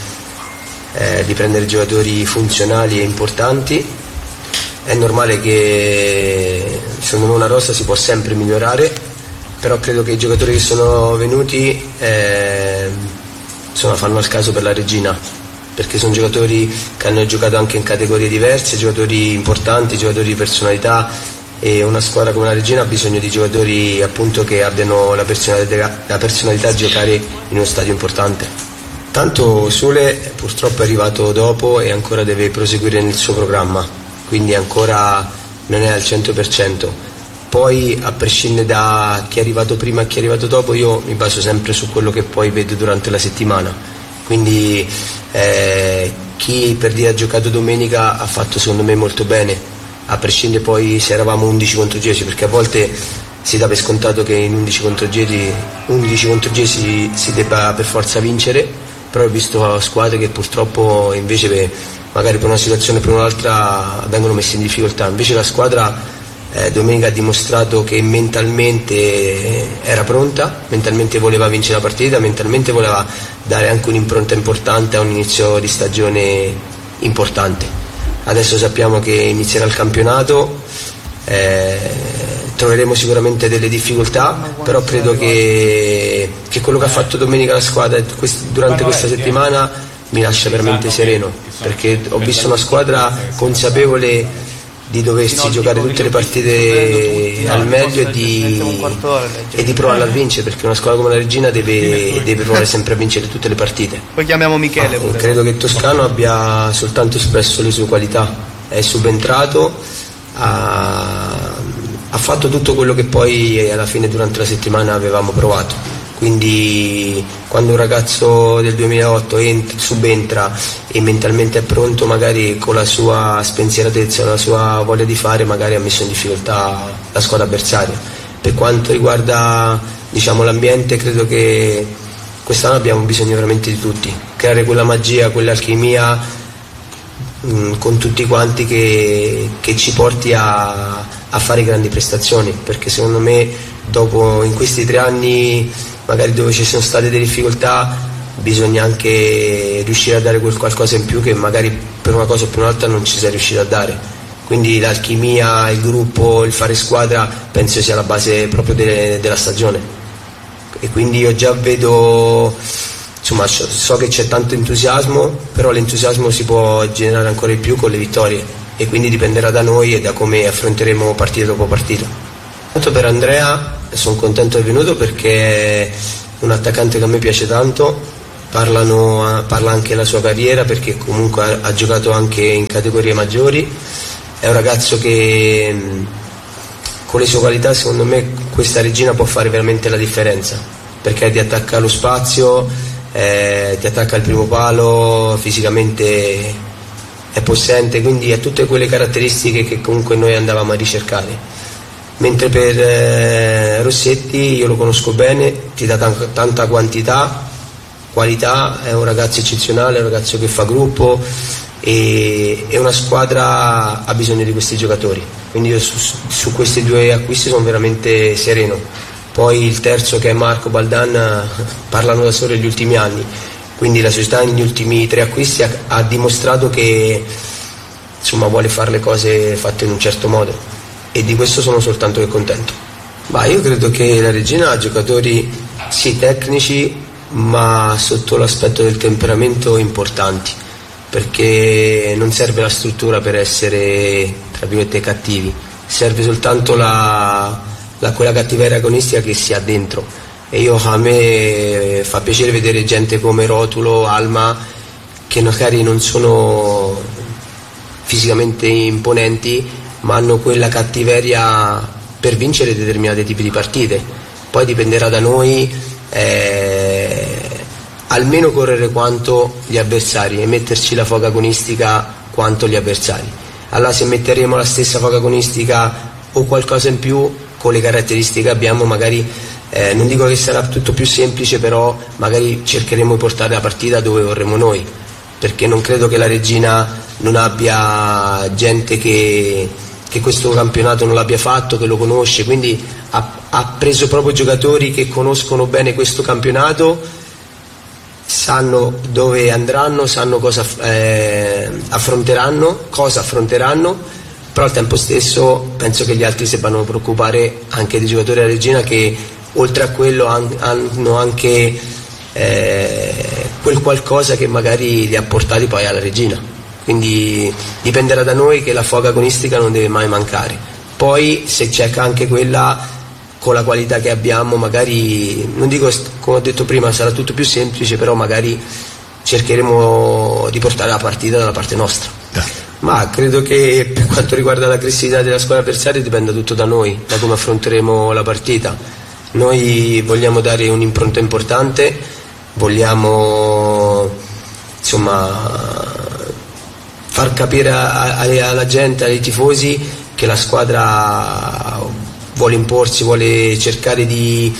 Eh, di prendere giocatori funzionali e importanti. È normale che secondo me una rosa si può sempre migliorare, però credo che i giocatori che sono venuti eh, insomma, fanno al caso per la Regina, perché sono giocatori che hanno giocato anche in categorie diverse, giocatori importanti, giocatori di personalità, e una squadra come la Regina ha bisogno di giocatori appunto che abbiano la personalità, la personalità di giocare in uno stadio importante. Tanto Sole purtroppo è arrivato dopo e ancora deve proseguire nel suo programma, quindi ancora non è al cento per cento. Poi, a prescindere da chi è arrivato prima e chi è arrivato dopo, io mi baso sempre su quello che poi vedo durante la settimana. Quindi eh, chi per dire ha giocato domenica ha fatto secondo me molto bene, a prescindere poi se eravamo undici contro dieci, perché a volte si dà per scontato che in undici contro dieci, undici contro dieci si debba per forza vincere. Però ho visto squadre che purtroppo invece per, magari per una situazione o per un'altra vengono messe in difficoltà. Invece la squadra eh, domenica ha dimostrato che mentalmente era pronta, mentalmente voleva vincere la partita, mentalmente voleva dare anche un'impronta importante a un inizio di stagione importante. Adesso sappiamo che inizierà il campionato, eh, troveremo sicuramente delle difficoltà, però credo che, che quello che ha fatto domenica la squadra durante questa settimana mi lascia veramente sereno, perché ho visto una squadra consapevole di doversi giocare tutte le partite al meglio e di, e di provarla a vincere, perché una squadra come la Regina deve, deve provare sempre a vincere tutte le partite. Poi chiamiamo Michele. Ah, credo che Toscano abbia soltanto espresso le sue qualità, è subentrato, ha ha fatto tutto quello che poi alla fine durante la settimana avevamo provato. Quindi quando un ragazzo del duemilaotto ent- subentra e mentalmente è pronto, magari con la sua spensieratezza, la sua voglia di fare, magari ha messo in difficoltà la squadra avversaria. Per quanto riguarda, diciamo, l'ambiente, credo che quest'anno abbiamo bisogno veramente di tutti, creare quella magia, quell'alchimia mh, con tutti quanti che, che ci porti a a fare grandi prestazioni, perché secondo me dopo in questi tre anni magari dove ci sono state delle difficoltà bisogna anche riuscire a dare quel qualcosa in più che magari per una cosa o per un'altra non ci sei riuscito a dare. Quindi l'alchimia, il gruppo, il fare squadra penso sia la base proprio de- della stagione, e quindi io già vedo, insomma, so che c'è tanto entusiasmo, però l'entusiasmo si può generare ancora di più con le vittorie, e quindi dipenderà da noi e da come affronteremo partita dopo partita. Tanto per Andrea sono contento di venuto perché è un attaccante che a me piace tanto, Parlano, parla anche la sua carriera perché comunque ha, ha giocato anche in categorie maggiori, è un ragazzo che con le sue qualità secondo me questa Regina può fare veramente la differenza, perché ti attacca lo spazio, eh, ti attacca il primo palo, fisicamente è possente, quindi ha tutte quelle caratteristiche che comunque noi andavamo a ricercare. Mentre per eh, Rossetti io lo conosco bene, ti dà t- tanta quantità, qualità, è un ragazzo eccezionale, è un ragazzo che fa gruppo, e, e una squadra ha bisogno di questi giocatori, quindi io su, su questi due acquisti sono veramente sereno. Poi il terzo, che è Marco Baldan, parlano da solo degli ultimi anni, quindi la società negli ultimi tre acquisti ha, ha dimostrato che insomma vuole fare le cose fatte in un certo modo, e di questo sono soltanto che contento. Ma io credo che la Regina ha giocatori sì tecnici, ma sotto l'aspetto del temperamento importanti, perché non serve la struttura per essere tra virgolette cattivi, serve soltanto la, la, quella cattiveria agonistica che si ha dentro. E io, a me fa piacere vedere gente come Rotulo, Alma, che magari non sono fisicamente imponenti, ma hanno quella cattiveria per vincere determinati tipi di partite. Poi dipenderà da noi eh, almeno correre quanto gli avversari e metterci la foga agonistica quanto gli avversari. Allora se metteremo la stessa foga agonistica o qualcosa in più con le caratteristiche che abbiamo, magari eh, non dico che sarà tutto più semplice, però magari cercheremo di portare la partita dove vorremmo noi, perché non credo che la Regina non abbia gente che, che questo campionato non l'abbia fatto, che lo conosce, quindi ha, ha preso proprio giocatori che conoscono bene questo campionato, sanno dove andranno, sanno cosa eh, affronteranno, cosa affronteranno, però al tempo stesso penso che gli altri si debbano preoccupare anche dei giocatori della Regina, che oltre a quello han, hanno anche eh, quel qualcosa che magari li ha portati poi alla Regina, quindi dipenderà da noi, che la foga agonistica non deve mai mancare. Poi se c'è anche quella, con la qualità che abbiamo, magari, non dico come ho detto prima sarà tutto più semplice, però magari cercheremo di portare la partita dalla parte nostra. Ma credo che per quanto riguarda l'aggressività della squadra avversaria dipenda tutto da noi, da come affronteremo la partita. Noi vogliamo dare un'impronta importante, vogliamo insomma far capire a, a, alla gente, ai tifosi, che la squadra vuole imporsi, vuole cercare di,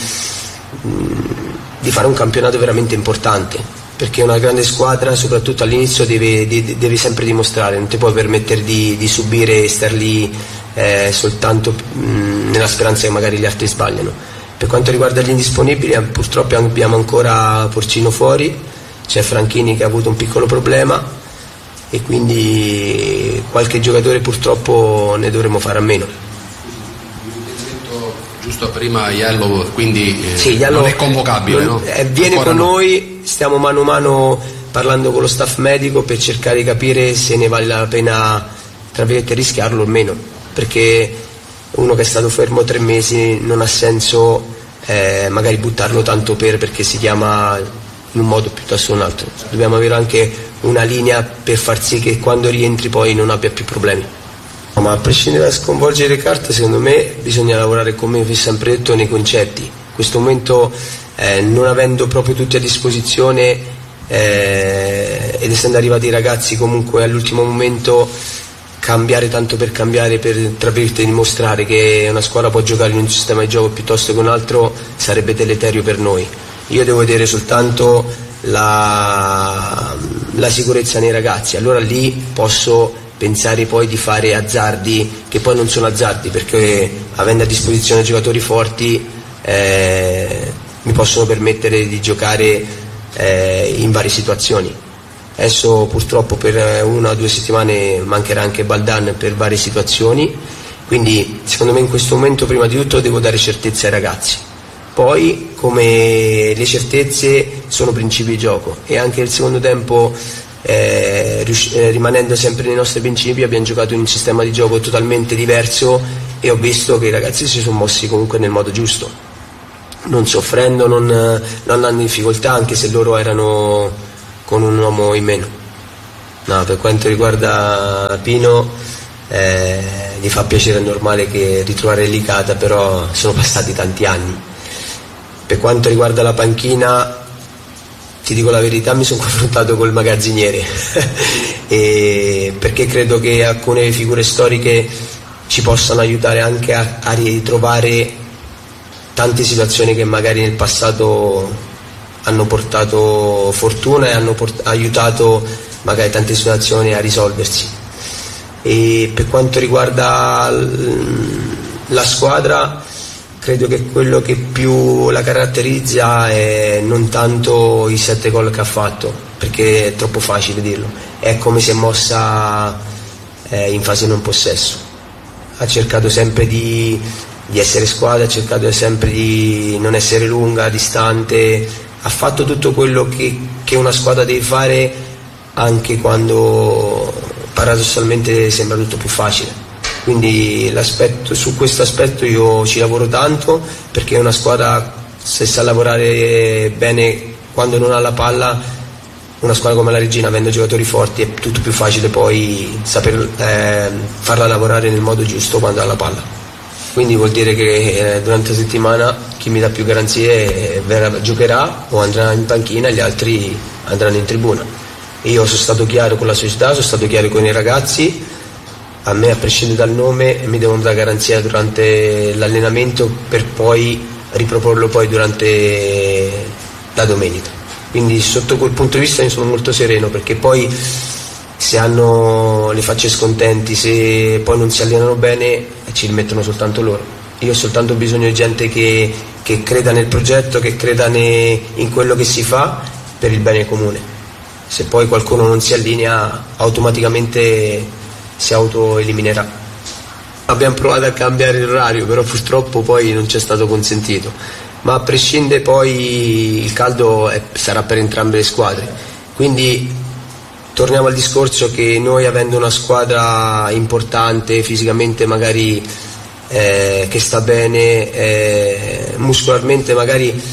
di fare un campionato veramente importante, perché una grande squadra soprattutto all'inizio deve, deve, deve sempre dimostrare, non ti puoi permettere di, di subire e star lì eh, soltanto mh, nella speranza che magari gli altri sbagliano. Per quanto riguarda gli indisponibili, purtroppo abbiamo ancora Porcino fuori, c'è Franchini che ha avuto un piccolo problema e quindi qualche giocatore purtroppo ne dovremo fare a meno. Giusto prima Iello, quindi eh, sì, Iello non è convocabile, non, no? eh, viene Ancora con no. noi, stiamo mano a mano parlando con lo staff medico per cercare di capire se ne vale la pena, tra virgolette, rischiarlo o meno, perché uno che è stato fermo tre mesi non ha senso eh, magari buttarlo tanto per perché si chiama in un modo piuttosto che un altro. Dobbiamo avere anche una linea per far sì che quando rientri poi non abbia più problemi. Ma a prescindere da sconvolgere le carte, secondo me bisogna lavorare, come vi ho sempre detto, nei concetti. In questo momento eh, non avendo proprio tutti a disposizione eh, ed essendo arrivati i ragazzi comunque all'ultimo momento, cambiare tanto per cambiare, per tra virgolette dimostrare che una squadra può giocare in un sistema di gioco piuttosto che un altro, sarebbe deleterio per noi. Io devo vedere soltanto la, la sicurezza nei ragazzi, allora lì posso pensare poi di fare azzardi che poi non sono azzardi, perché avendo a disposizione giocatori forti eh, mi possono permettere di giocare eh, in varie situazioni. Adesso purtroppo per una o due settimane mancherà anche Baldan per varie situazioni, quindi secondo me in questo momento prima di tutto devo dare certezza ai ragazzi, poi come le certezze sono principi di gioco e anche il secondo tempo Eh, rius- eh, rimanendo sempre nei nostri principi abbiamo giocato in un sistema di gioco totalmente diverso e ho visto che i ragazzi si sono mossi comunque nel modo giusto, non soffrendo, non, non andando in difficoltà, anche se loro erano con un uomo in meno. No, per quanto riguarda Pino eh, gli fa piacere, è normale che ritrovare Licata, però sono passati tanti anni. Per quanto riguarda la panchina, ti dico la verità, mi sono confrontato col magazziniere e perché credo che alcune figure storiche ci possano aiutare anche a, a ritrovare tante situazioni che magari nel passato hanno portato fortuna e hanno port- aiutato magari tante situazioni a risolversi. E per quanto riguarda l- la squadra, credo che quello che più la caratterizza è non tanto i sette gol che ha fatto, perché è troppo facile dirlo, è come si è mossa eh, in fase non possesso. Ha cercato sempre di, di essere squadra, ha cercato sempre di non essere lunga, distante, ha fatto tutto quello che, che una squadra deve fare, anche quando paradossalmente sembra tutto più facile. Quindi l'aspetto, su questo aspetto io ci lavoro tanto, perché è una squadra, se sa lavorare bene quando non ha la palla, una squadra come la Regina, avendo giocatori forti, è tutto più facile poi saper eh, farla lavorare nel modo giusto quando ha la palla. Quindi vuol dire che eh, durante la settimana chi mi dà più garanzie eh, verrà, giocherà o andrà in panchina e gli altri andranno in tribuna. Io sono stato chiaro con la società, sono stato chiaro con i ragazzi. A me, a prescindere dal nome, mi devono dare garanzia durante l'allenamento per poi riproporlo poi durante la domenica. Quindi sotto quel punto di vista mi sono molto sereno, perché poi se hanno le facce scontenti, se poi non si allenano bene, ci rimettono soltanto loro. Io ho soltanto bisogno di gente che, che creda nel progetto, che creda ne, in quello che si fa per il bene comune. Se poi qualcuno non si allinea, automaticamente si autoeliminerà. Abbiamo provato a cambiare l'orario, però purtroppo poi non ci è stato consentito, ma a prescindere poi il caldo è, sarà per entrambe le squadre. Quindi torniamo al discorso che noi, avendo una squadra importante fisicamente, magari eh, che sta bene, eh, muscolarmente magari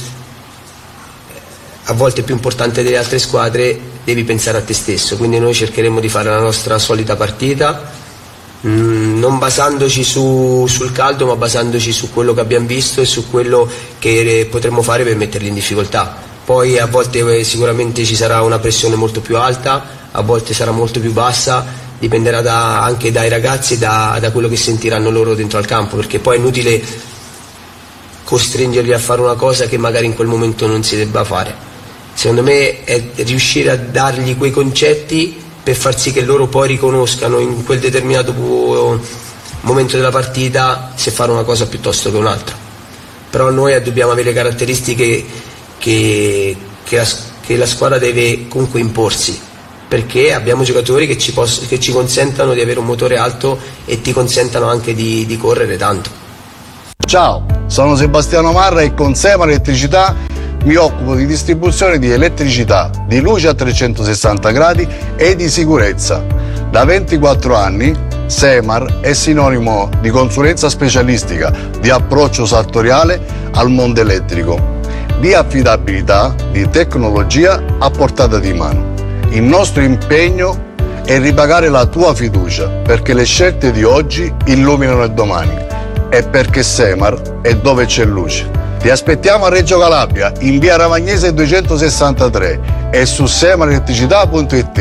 a volte più importante delle altre squadre, devi pensare a te stesso. Quindi noi cercheremo di fare la nostra solita partita, mh, non basandoci su, sul caldo, ma basandoci su quello che abbiamo visto e su quello che potremmo fare per metterli in difficoltà. Poi a volte sicuramente ci sarà una pressione molto più alta, a volte sarà molto più bassa, dipenderà da, anche dai ragazzi e da, da quello che sentiranno loro dentro al campo, perché poi è inutile costringerli a fare una cosa che magari in quel momento non si debba fare. Secondo me è riuscire a dargli quei concetti per far sì che loro poi riconoscano in quel determinato momento della partita se fare una cosa piuttosto che un'altra. Però noi dobbiamo avere caratteristiche che, che, la, che la squadra deve comunque imporsi, perché abbiamo giocatori che ci, poss- che ci consentano di avere un motore alto e ti consentano anche di, di correre tanto. Ciao, sono Sebastiano Marra e con Semar Elettricità mi occupo di distribuzione di elettricità, di luce a trecentosessanta gradi e di sicurezza. Da ventiquattro anni Semar è sinonimo di consulenza specialistica, di approccio sartoriale al mondo elettrico, di affidabilità, di tecnologia a portata di mano. Il nostro impegno è ripagare la tua fiducia, perché le scelte di oggi illuminano il domani e perché Semar è dove c'è luce. Ti aspettiamo a Reggio Calabria, in via Ravagnese duecentosessantatré e su semar elettricità punto it.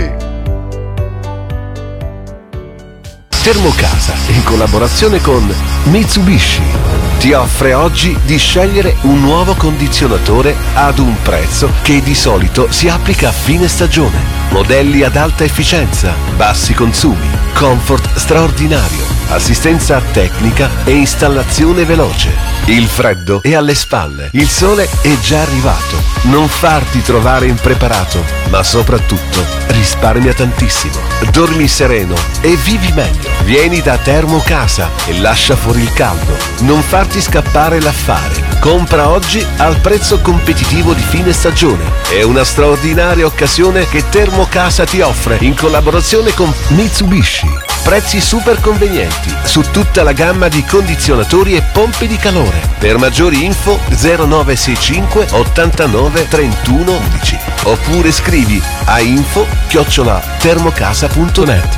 Termocasa, in collaborazione con Mitsubishi, ti offre oggi di scegliere un nuovo condizionatore ad un prezzo che di solito si applica a fine stagione. Modelli ad alta efficienza, bassi consumi, comfort straordinario, assistenza tecnica e installazione veloce. Il freddo è alle spalle, il sole è già arrivato. Non farti trovare impreparato, ma soprattutto risparmia tantissimo. Dormi sereno e vivi meglio. Vieni da Termocasa e lascia fuori il caldo. Non farti scappare l'affare. Compra oggi al prezzo competitivo di fine stagione. È una straordinaria occasione che Termocasa ti offre in collaborazione con Mitsubishi. Prezzi super convenienti su tutta la gamma di condizionatori e pompe di calore. Per maggiori info zero nove sei cinque ottantanove trentuno undici oppure scrivi a info chiocciola termocasa punto net.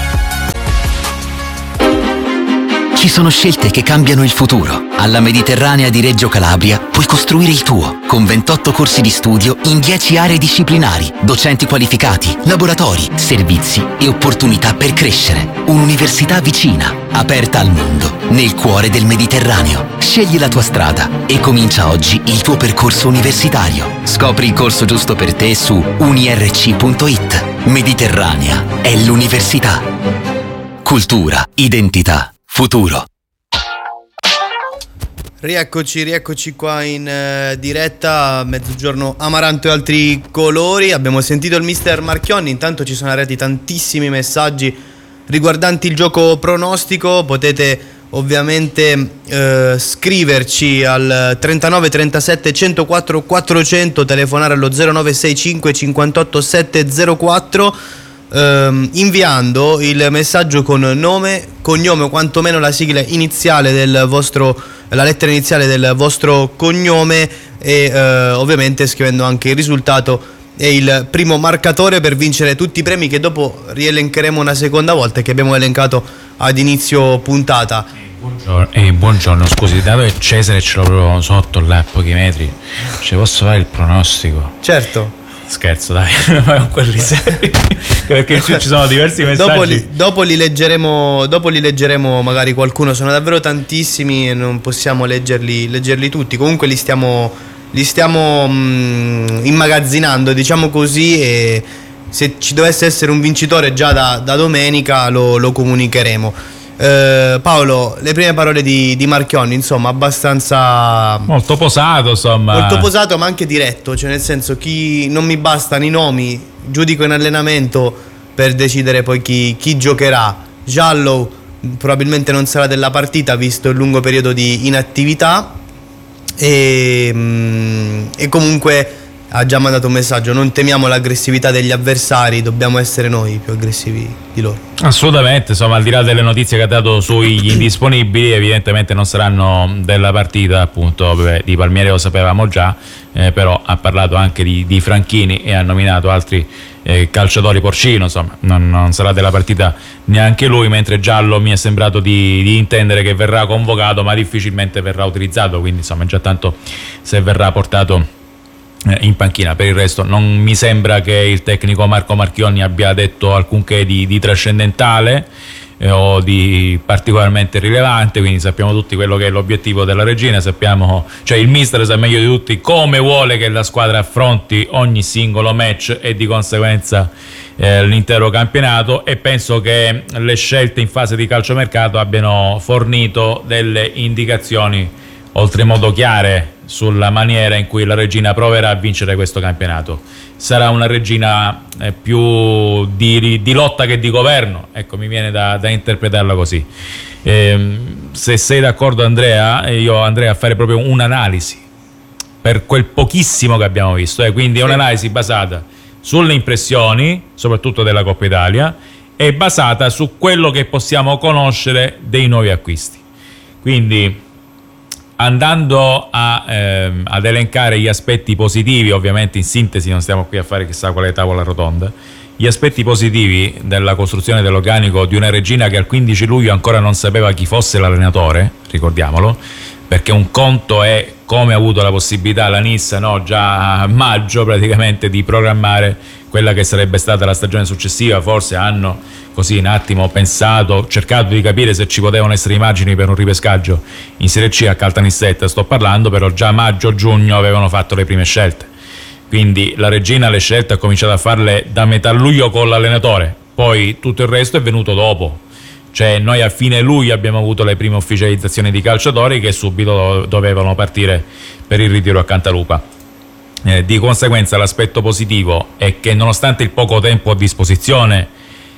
Ci sono scelte che cambiano il futuro. Alla Mediterranea di Reggio Calabria puoi costruire il tuo, con ventotto corsi di studio in dieci aree disciplinari, docenti qualificati, laboratori, servizi e opportunità per crescere. Un'università vicina, aperta al mondo, nel cuore del Mediterraneo. Scegli la tua strada e comincia oggi il tuo percorso universitario. Scopri il corso giusto per te su unirc punto it. Mediterranea è l'università. Cultura, identità, futuro. Rieccoci, rieccoci qua in eh, diretta, Mezzogiorno Amaranto e altri colori. Abbiamo sentito il mister Marchionni, intanto ci sono arrivati tantissimi messaggi riguardanti il gioco pronostico. Potete ovviamente eh, scriverci al trentanove trentasette centoquattro quattrocento, telefonare allo zero nove sei cinque cinquantotto sette zero quattro, ehm, inviando il messaggio con nome, cognome o quantomeno la sigla iniziale del vostro, la lettera iniziale del vostro cognome e eh, ovviamente scrivendo anche il risultato è il primo marcatore per vincere tutti i premi che dopo rielencheremo una seconda volta e che abbiamo elencato ad inizio puntata. Buongiorno, eh, buongiorno, scusi, dato che Cesare ce l'ho proprio sotto là a pochi metri, ci posso fare il pronostico? Certo. Scherzo, dai, non quelli seri, perché ci sono diversi messaggi. Dopo li, dopo li leggeremo, dopo li leggeremo magari qualcuno, sono davvero tantissimi e non possiamo leggerli, leggerli tutti. Comunque li stiamo, li stiamo mh, immagazzinando, diciamo così, e se ci dovesse essere un vincitore già da, da domenica lo, lo comunicheremo. Eh, Paolo, le prime parole di, di Marchionni, insomma, abbastanza molto posato, insomma, molto posato, ma anche diretto, cioè nel senso, chi non mi bastano i nomi, giudico in allenamento per decidere poi chi, chi giocherà. Giallo probabilmente non sarà della partita visto il lungo periodo di inattività e, e comunque ha già mandato un messaggio: non temiamo l'aggressività degli avversari, dobbiamo essere noi più aggressivi di loro. Assolutamente, insomma, al di là delle notizie che ha dato sugli indisponibili, evidentemente non saranno della partita, appunto. Beh, di Palmieri lo sapevamo già, eh, però ha parlato anche di, di Franchini e ha nominato altri eh, calciatori. Porcino, insomma, non, non sarà della partita neanche lui, mentre Giallo mi è sembrato di, di intendere che verrà convocato ma difficilmente verrà utilizzato, quindi insomma già tanto se verrà portato in panchina. Per il resto non mi sembra che il tecnico Marco Marchionni abbia detto alcunché di, di trascendentale eh, o di particolarmente rilevante, quindi sappiamo tutti quello che è l'obiettivo della regina, sappiamo, cioè il mister sa meglio di tutti come vuole che la squadra affronti ogni singolo match e di conseguenza eh, l'intero campionato, e penso che le scelte in fase di calciomercato abbiano fornito delle indicazioni oltremodo chiare sulla maniera in cui la regina proverà a vincere questo campionato. Sarà una regina eh, più di, di lotta che di governo, ecco, mi viene da, da interpretarla così. Eh, se sei d'accordo, Andrea, io andrei a fare proprio un'analisi per quel pochissimo che abbiamo visto, eh, quindi è un'analisi basata sulle impressioni, soprattutto della Coppa Italia, e basata su quello che possiamo conoscere dei nuovi acquisti. Quindi, andando a, ehm, ad elencare gli aspetti positivi, ovviamente in sintesi, non stiamo qui a fare chissà quale tavola rotonda, gli aspetti positivi della costruzione dell'organico di una regina che al quindici luglio ancora non sapeva chi fosse l'allenatore, ricordiamolo, perché un conto è come ha avuto la possibilità la Nissa, no, già a maggio praticamente, di programmare quella che sarebbe stata la stagione successiva. Forse hanno così un attimo pensato, cercato di capire se ci potevano essere immagini per un ripescaggio in Serie C a Caltanissetta, sto parlando, però già maggio-giugno avevano fatto le prime scelte. Quindi la regina le scelte ha cominciato a farle da metà luglio con l'allenatore, poi tutto il resto è venuto dopo. Cioè noi a fine luglio abbiamo avuto le prime ufficializzazioni di calciatori che subito dovevano partire per il ritiro a Cantalupa. Eh, di conseguenza l'aspetto positivo è che nonostante il poco tempo a disposizione,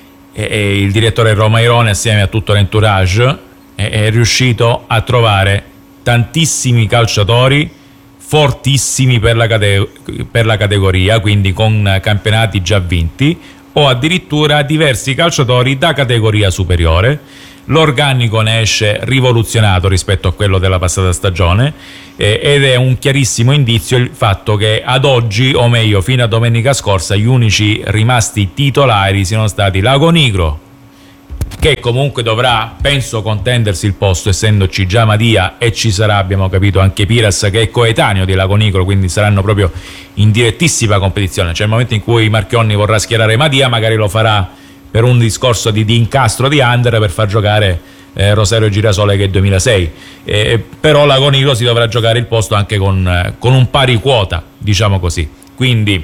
eh, il direttore Romairone assieme a tutto l'entourage è, è riuscito a trovare tantissimi calciatori fortissimi per la, cate- per la categoria, quindi con campionati già vinti, o addirittura diversi calciatori da categoria superiore. L'organico ne esce rivoluzionato rispetto a quello della passata stagione, eh, ed è un chiarissimo indizio il fatto che ad oggi, o meglio fino a domenica scorsa, gli unici rimasti titolari siano stati Lago Nigro, che comunque dovrà, penso, contendersi il posto, essendoci già Madia, e ci sarà, abbiamo capito, anche Piras, che è coetaneo di Lago Nigro, quindi saranno proprio in direttissima competizione. Cioè, nel momento in cui Marchionni vorrà schierare Madia, magari lo farà per un discorso di, di incastro di under per far giocare eh, Rosario Girasole, che è duemilasei, eh, però Lago Nigro si dovrà giocare il posto anche con, eh, con un pari quota, diciamo così. Quindi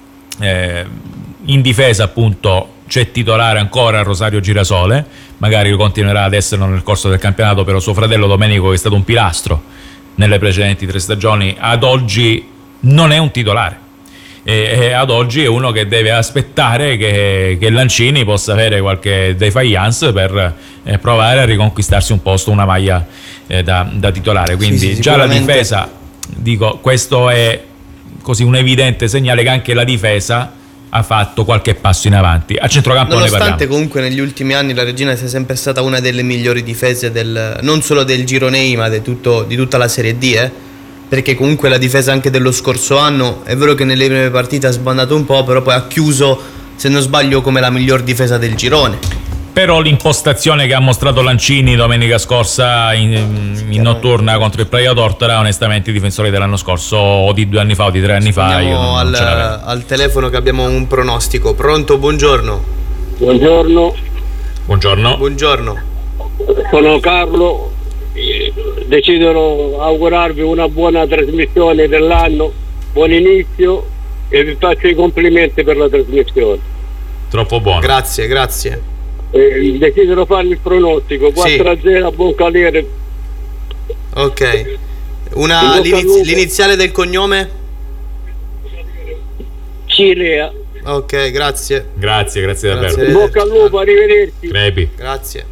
eh, in difesa, appunto, c'è titolare ancora Rosario Girasole, magari continuerà ad esserlo nel corso del campionato, però suo fratello Domenico, che è stato un pilastro nelle precedenti tre stagioni, ad oggi non è un titolare, e, e ad oggi è uno che deve aspettare che, che Lancini possa avere qualche defiance per eh, provare a riconquistarsi un posto, una maglia eh, da, da titolare. Quindi sì, sì, già la difesa, dico, questo è così un evidente segnale che anche la difesa ha fatto qualche passo in avanti. A centrocampo non ne parliamo. Nonostante comunque negli ultimi anni la regina sia sempre stata una delle migliori difese del, non solo del girone I, ma di, tutto, di tutta la Serie D, eh? perché comunque la difesa anche dello scorso anno, è vero che nelle prime partite ha sbandato un po', però poi ha chiuso, se non sbaglio, come la miglior difesa del girone. Però l'impostazione che ha mostrato Lancini domenica scorsa in, in notturna contro il Praia Tortora, onestamente i difensori dell'anno scorso o di due anni fa o di tre anni fa, io non, al, non ce l'avevo. al telefono che abbiamo un pronostico. Pronto? Buongiorno. Buongiorno. Buongiorno. Buongiorno. Sono Carlo. Desidero augurarvi una buona trasmissione dell'anno, buon inizio e vi faccio i complimenti per la trasmissione. Troppo buono. Grazie, grazie. Eh, desidero farvi il pronostico quattro a zero a Boncaliere. Ok. Una, l'iniz- l'iniziale del cognome? Cilea. Ok, grazie. Grazie, grazie davvero. Grazie. Bocca al lupo, arrivederci. Crepi. Grazie.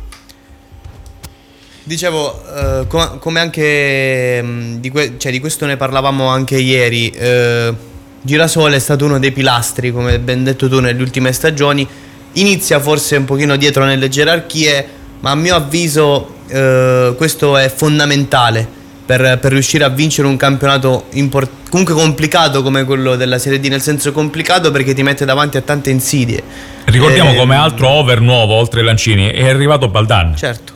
Dicevo, eh, com- come anche mh, di, que- cioè, di questo ne parlavamo anche ieri. eh, Girasole è stato uno dei pilastri, come ben detto tu, nelle ultime stagioni. Inizia forse un pochino dietro nelle gerarchie, ma a mio avviso eh, questo è fondamentale per, per riuscire a vincere un campionato import- comunque complicato come quello della Serie D, nel senso complicato perché ti mette davanti a tante insidie. Ricordiamo Eh, come altro over nuovo, oltre Lancini, è arrivato Baldan. Certo.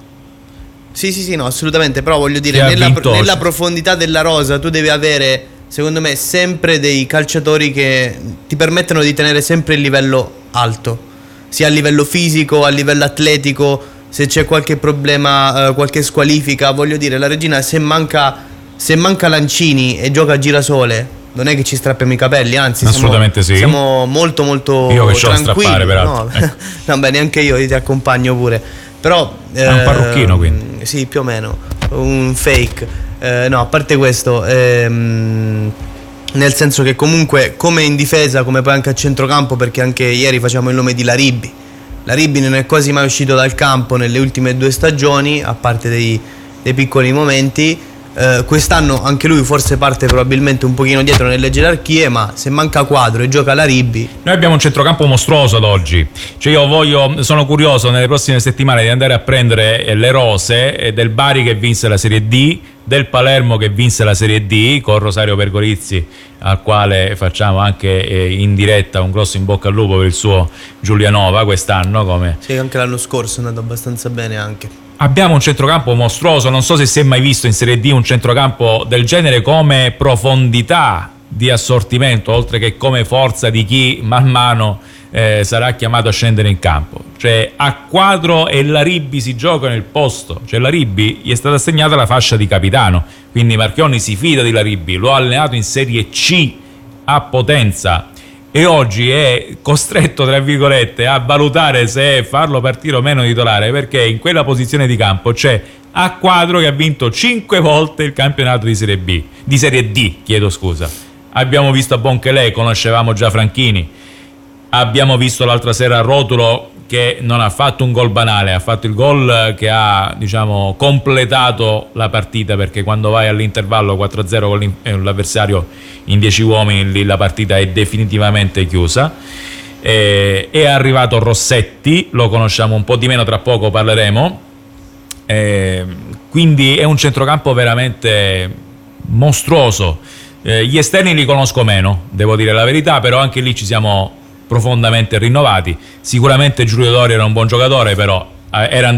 Sì, sì, sì, no, assolutamente, però voglio dire, Che ha nella, vinto- nella profondità della rosa tu devi avere, secondo me, sempre dei calciatori che ti permettono di tenere sempre il livello alto, sia a livello fisico, a livello atletico. Se c'è qualche problema, eh, qualche squalifica, voglio dire, la Regina se manca, se manca Lancini e gioca a Girasole, non è che ci strappiamo i capelli, anzi Assolutamente siamo, sì. siamo molto molto Io che c'ho da tranquilli. strappare, peraltro. No, Ecco. no, beh, neanche io, io ti accompagno pure. Però È un parrucchino, quindi. Sì, più o meno, un fake. Eh, no, a parte questo, ehm, nel senso che comunque come in difesa, come poi anche a centrocampo, perché anche ieri facciamo il nome di Laribbi. Laribbi non è quasi mai uscito dal campo nelle ultime due stagioni, a parte dei, dei piccoli momenti. Eh, quest'anno anche lui forse parte probabilmente un pochino dietro nelle gerarchie, ma se manca Quadro e gioca Laribbi. Noi abbiamo un centrocampo mostruoso ad oggi. Cioè io voglio, sono curioso nelle prossime settimane di andare a prendere le rose del Bari che vinse la Serie D, del Palermo che vinse la Serie D con Rosario Pergolizzi, al quale facciamo anche eh, in diretta un grosso in bocca al lupo per il suo Giulianova quest'anno. Come Sì, anche l'anno scorso è andato abbastanza bene anche. abbiamo un centrocampo mostruoso, non so se si è mai visto in Serie D un centrocampo del genere come profondità di assortimento, oltre che come forza di chi man mano eh, sarà chiamato a scendere in campo. Cioè a Quadro e Laribbi si gioca nel posto, cioè Laribbi gli è stata assegnata la fascia di capitano, quindi Marchionni si fida di Laribbi, lo ha allenato in Serie C a Potenza e oggi è costretto, tra virgolette, a valutare se farlo partire o meno titolare, perché in quella posizione di campo c'è a Quadro che ha vinto cinque volte il campionato di Serie B, di Serie D, chiedo scusa. Abbiamo visto a Bonchelè, conoscevamo già Franchini, abbiamo visto l'altra sera a Rotulo che non ha fatto un gol banale, ha fatto il gol che ha, diciamo, completato la partita, perché quando vai all'intervallo quattro a zero con l'avversario in dieci uomini, lì la partita è definitivamente chiusa. E, è arrivato Rossetti, lo conosciamo un po' di meno, tra poco parleremo. E, quindi è un centrocampo veramente mostruoso. Eh, gli esterni li conosco meno, devo dire la verità, però anche lì ci siamo profondamente rinnovati. Sicuramente Giulio Doria era un buon giocatore, però eh, era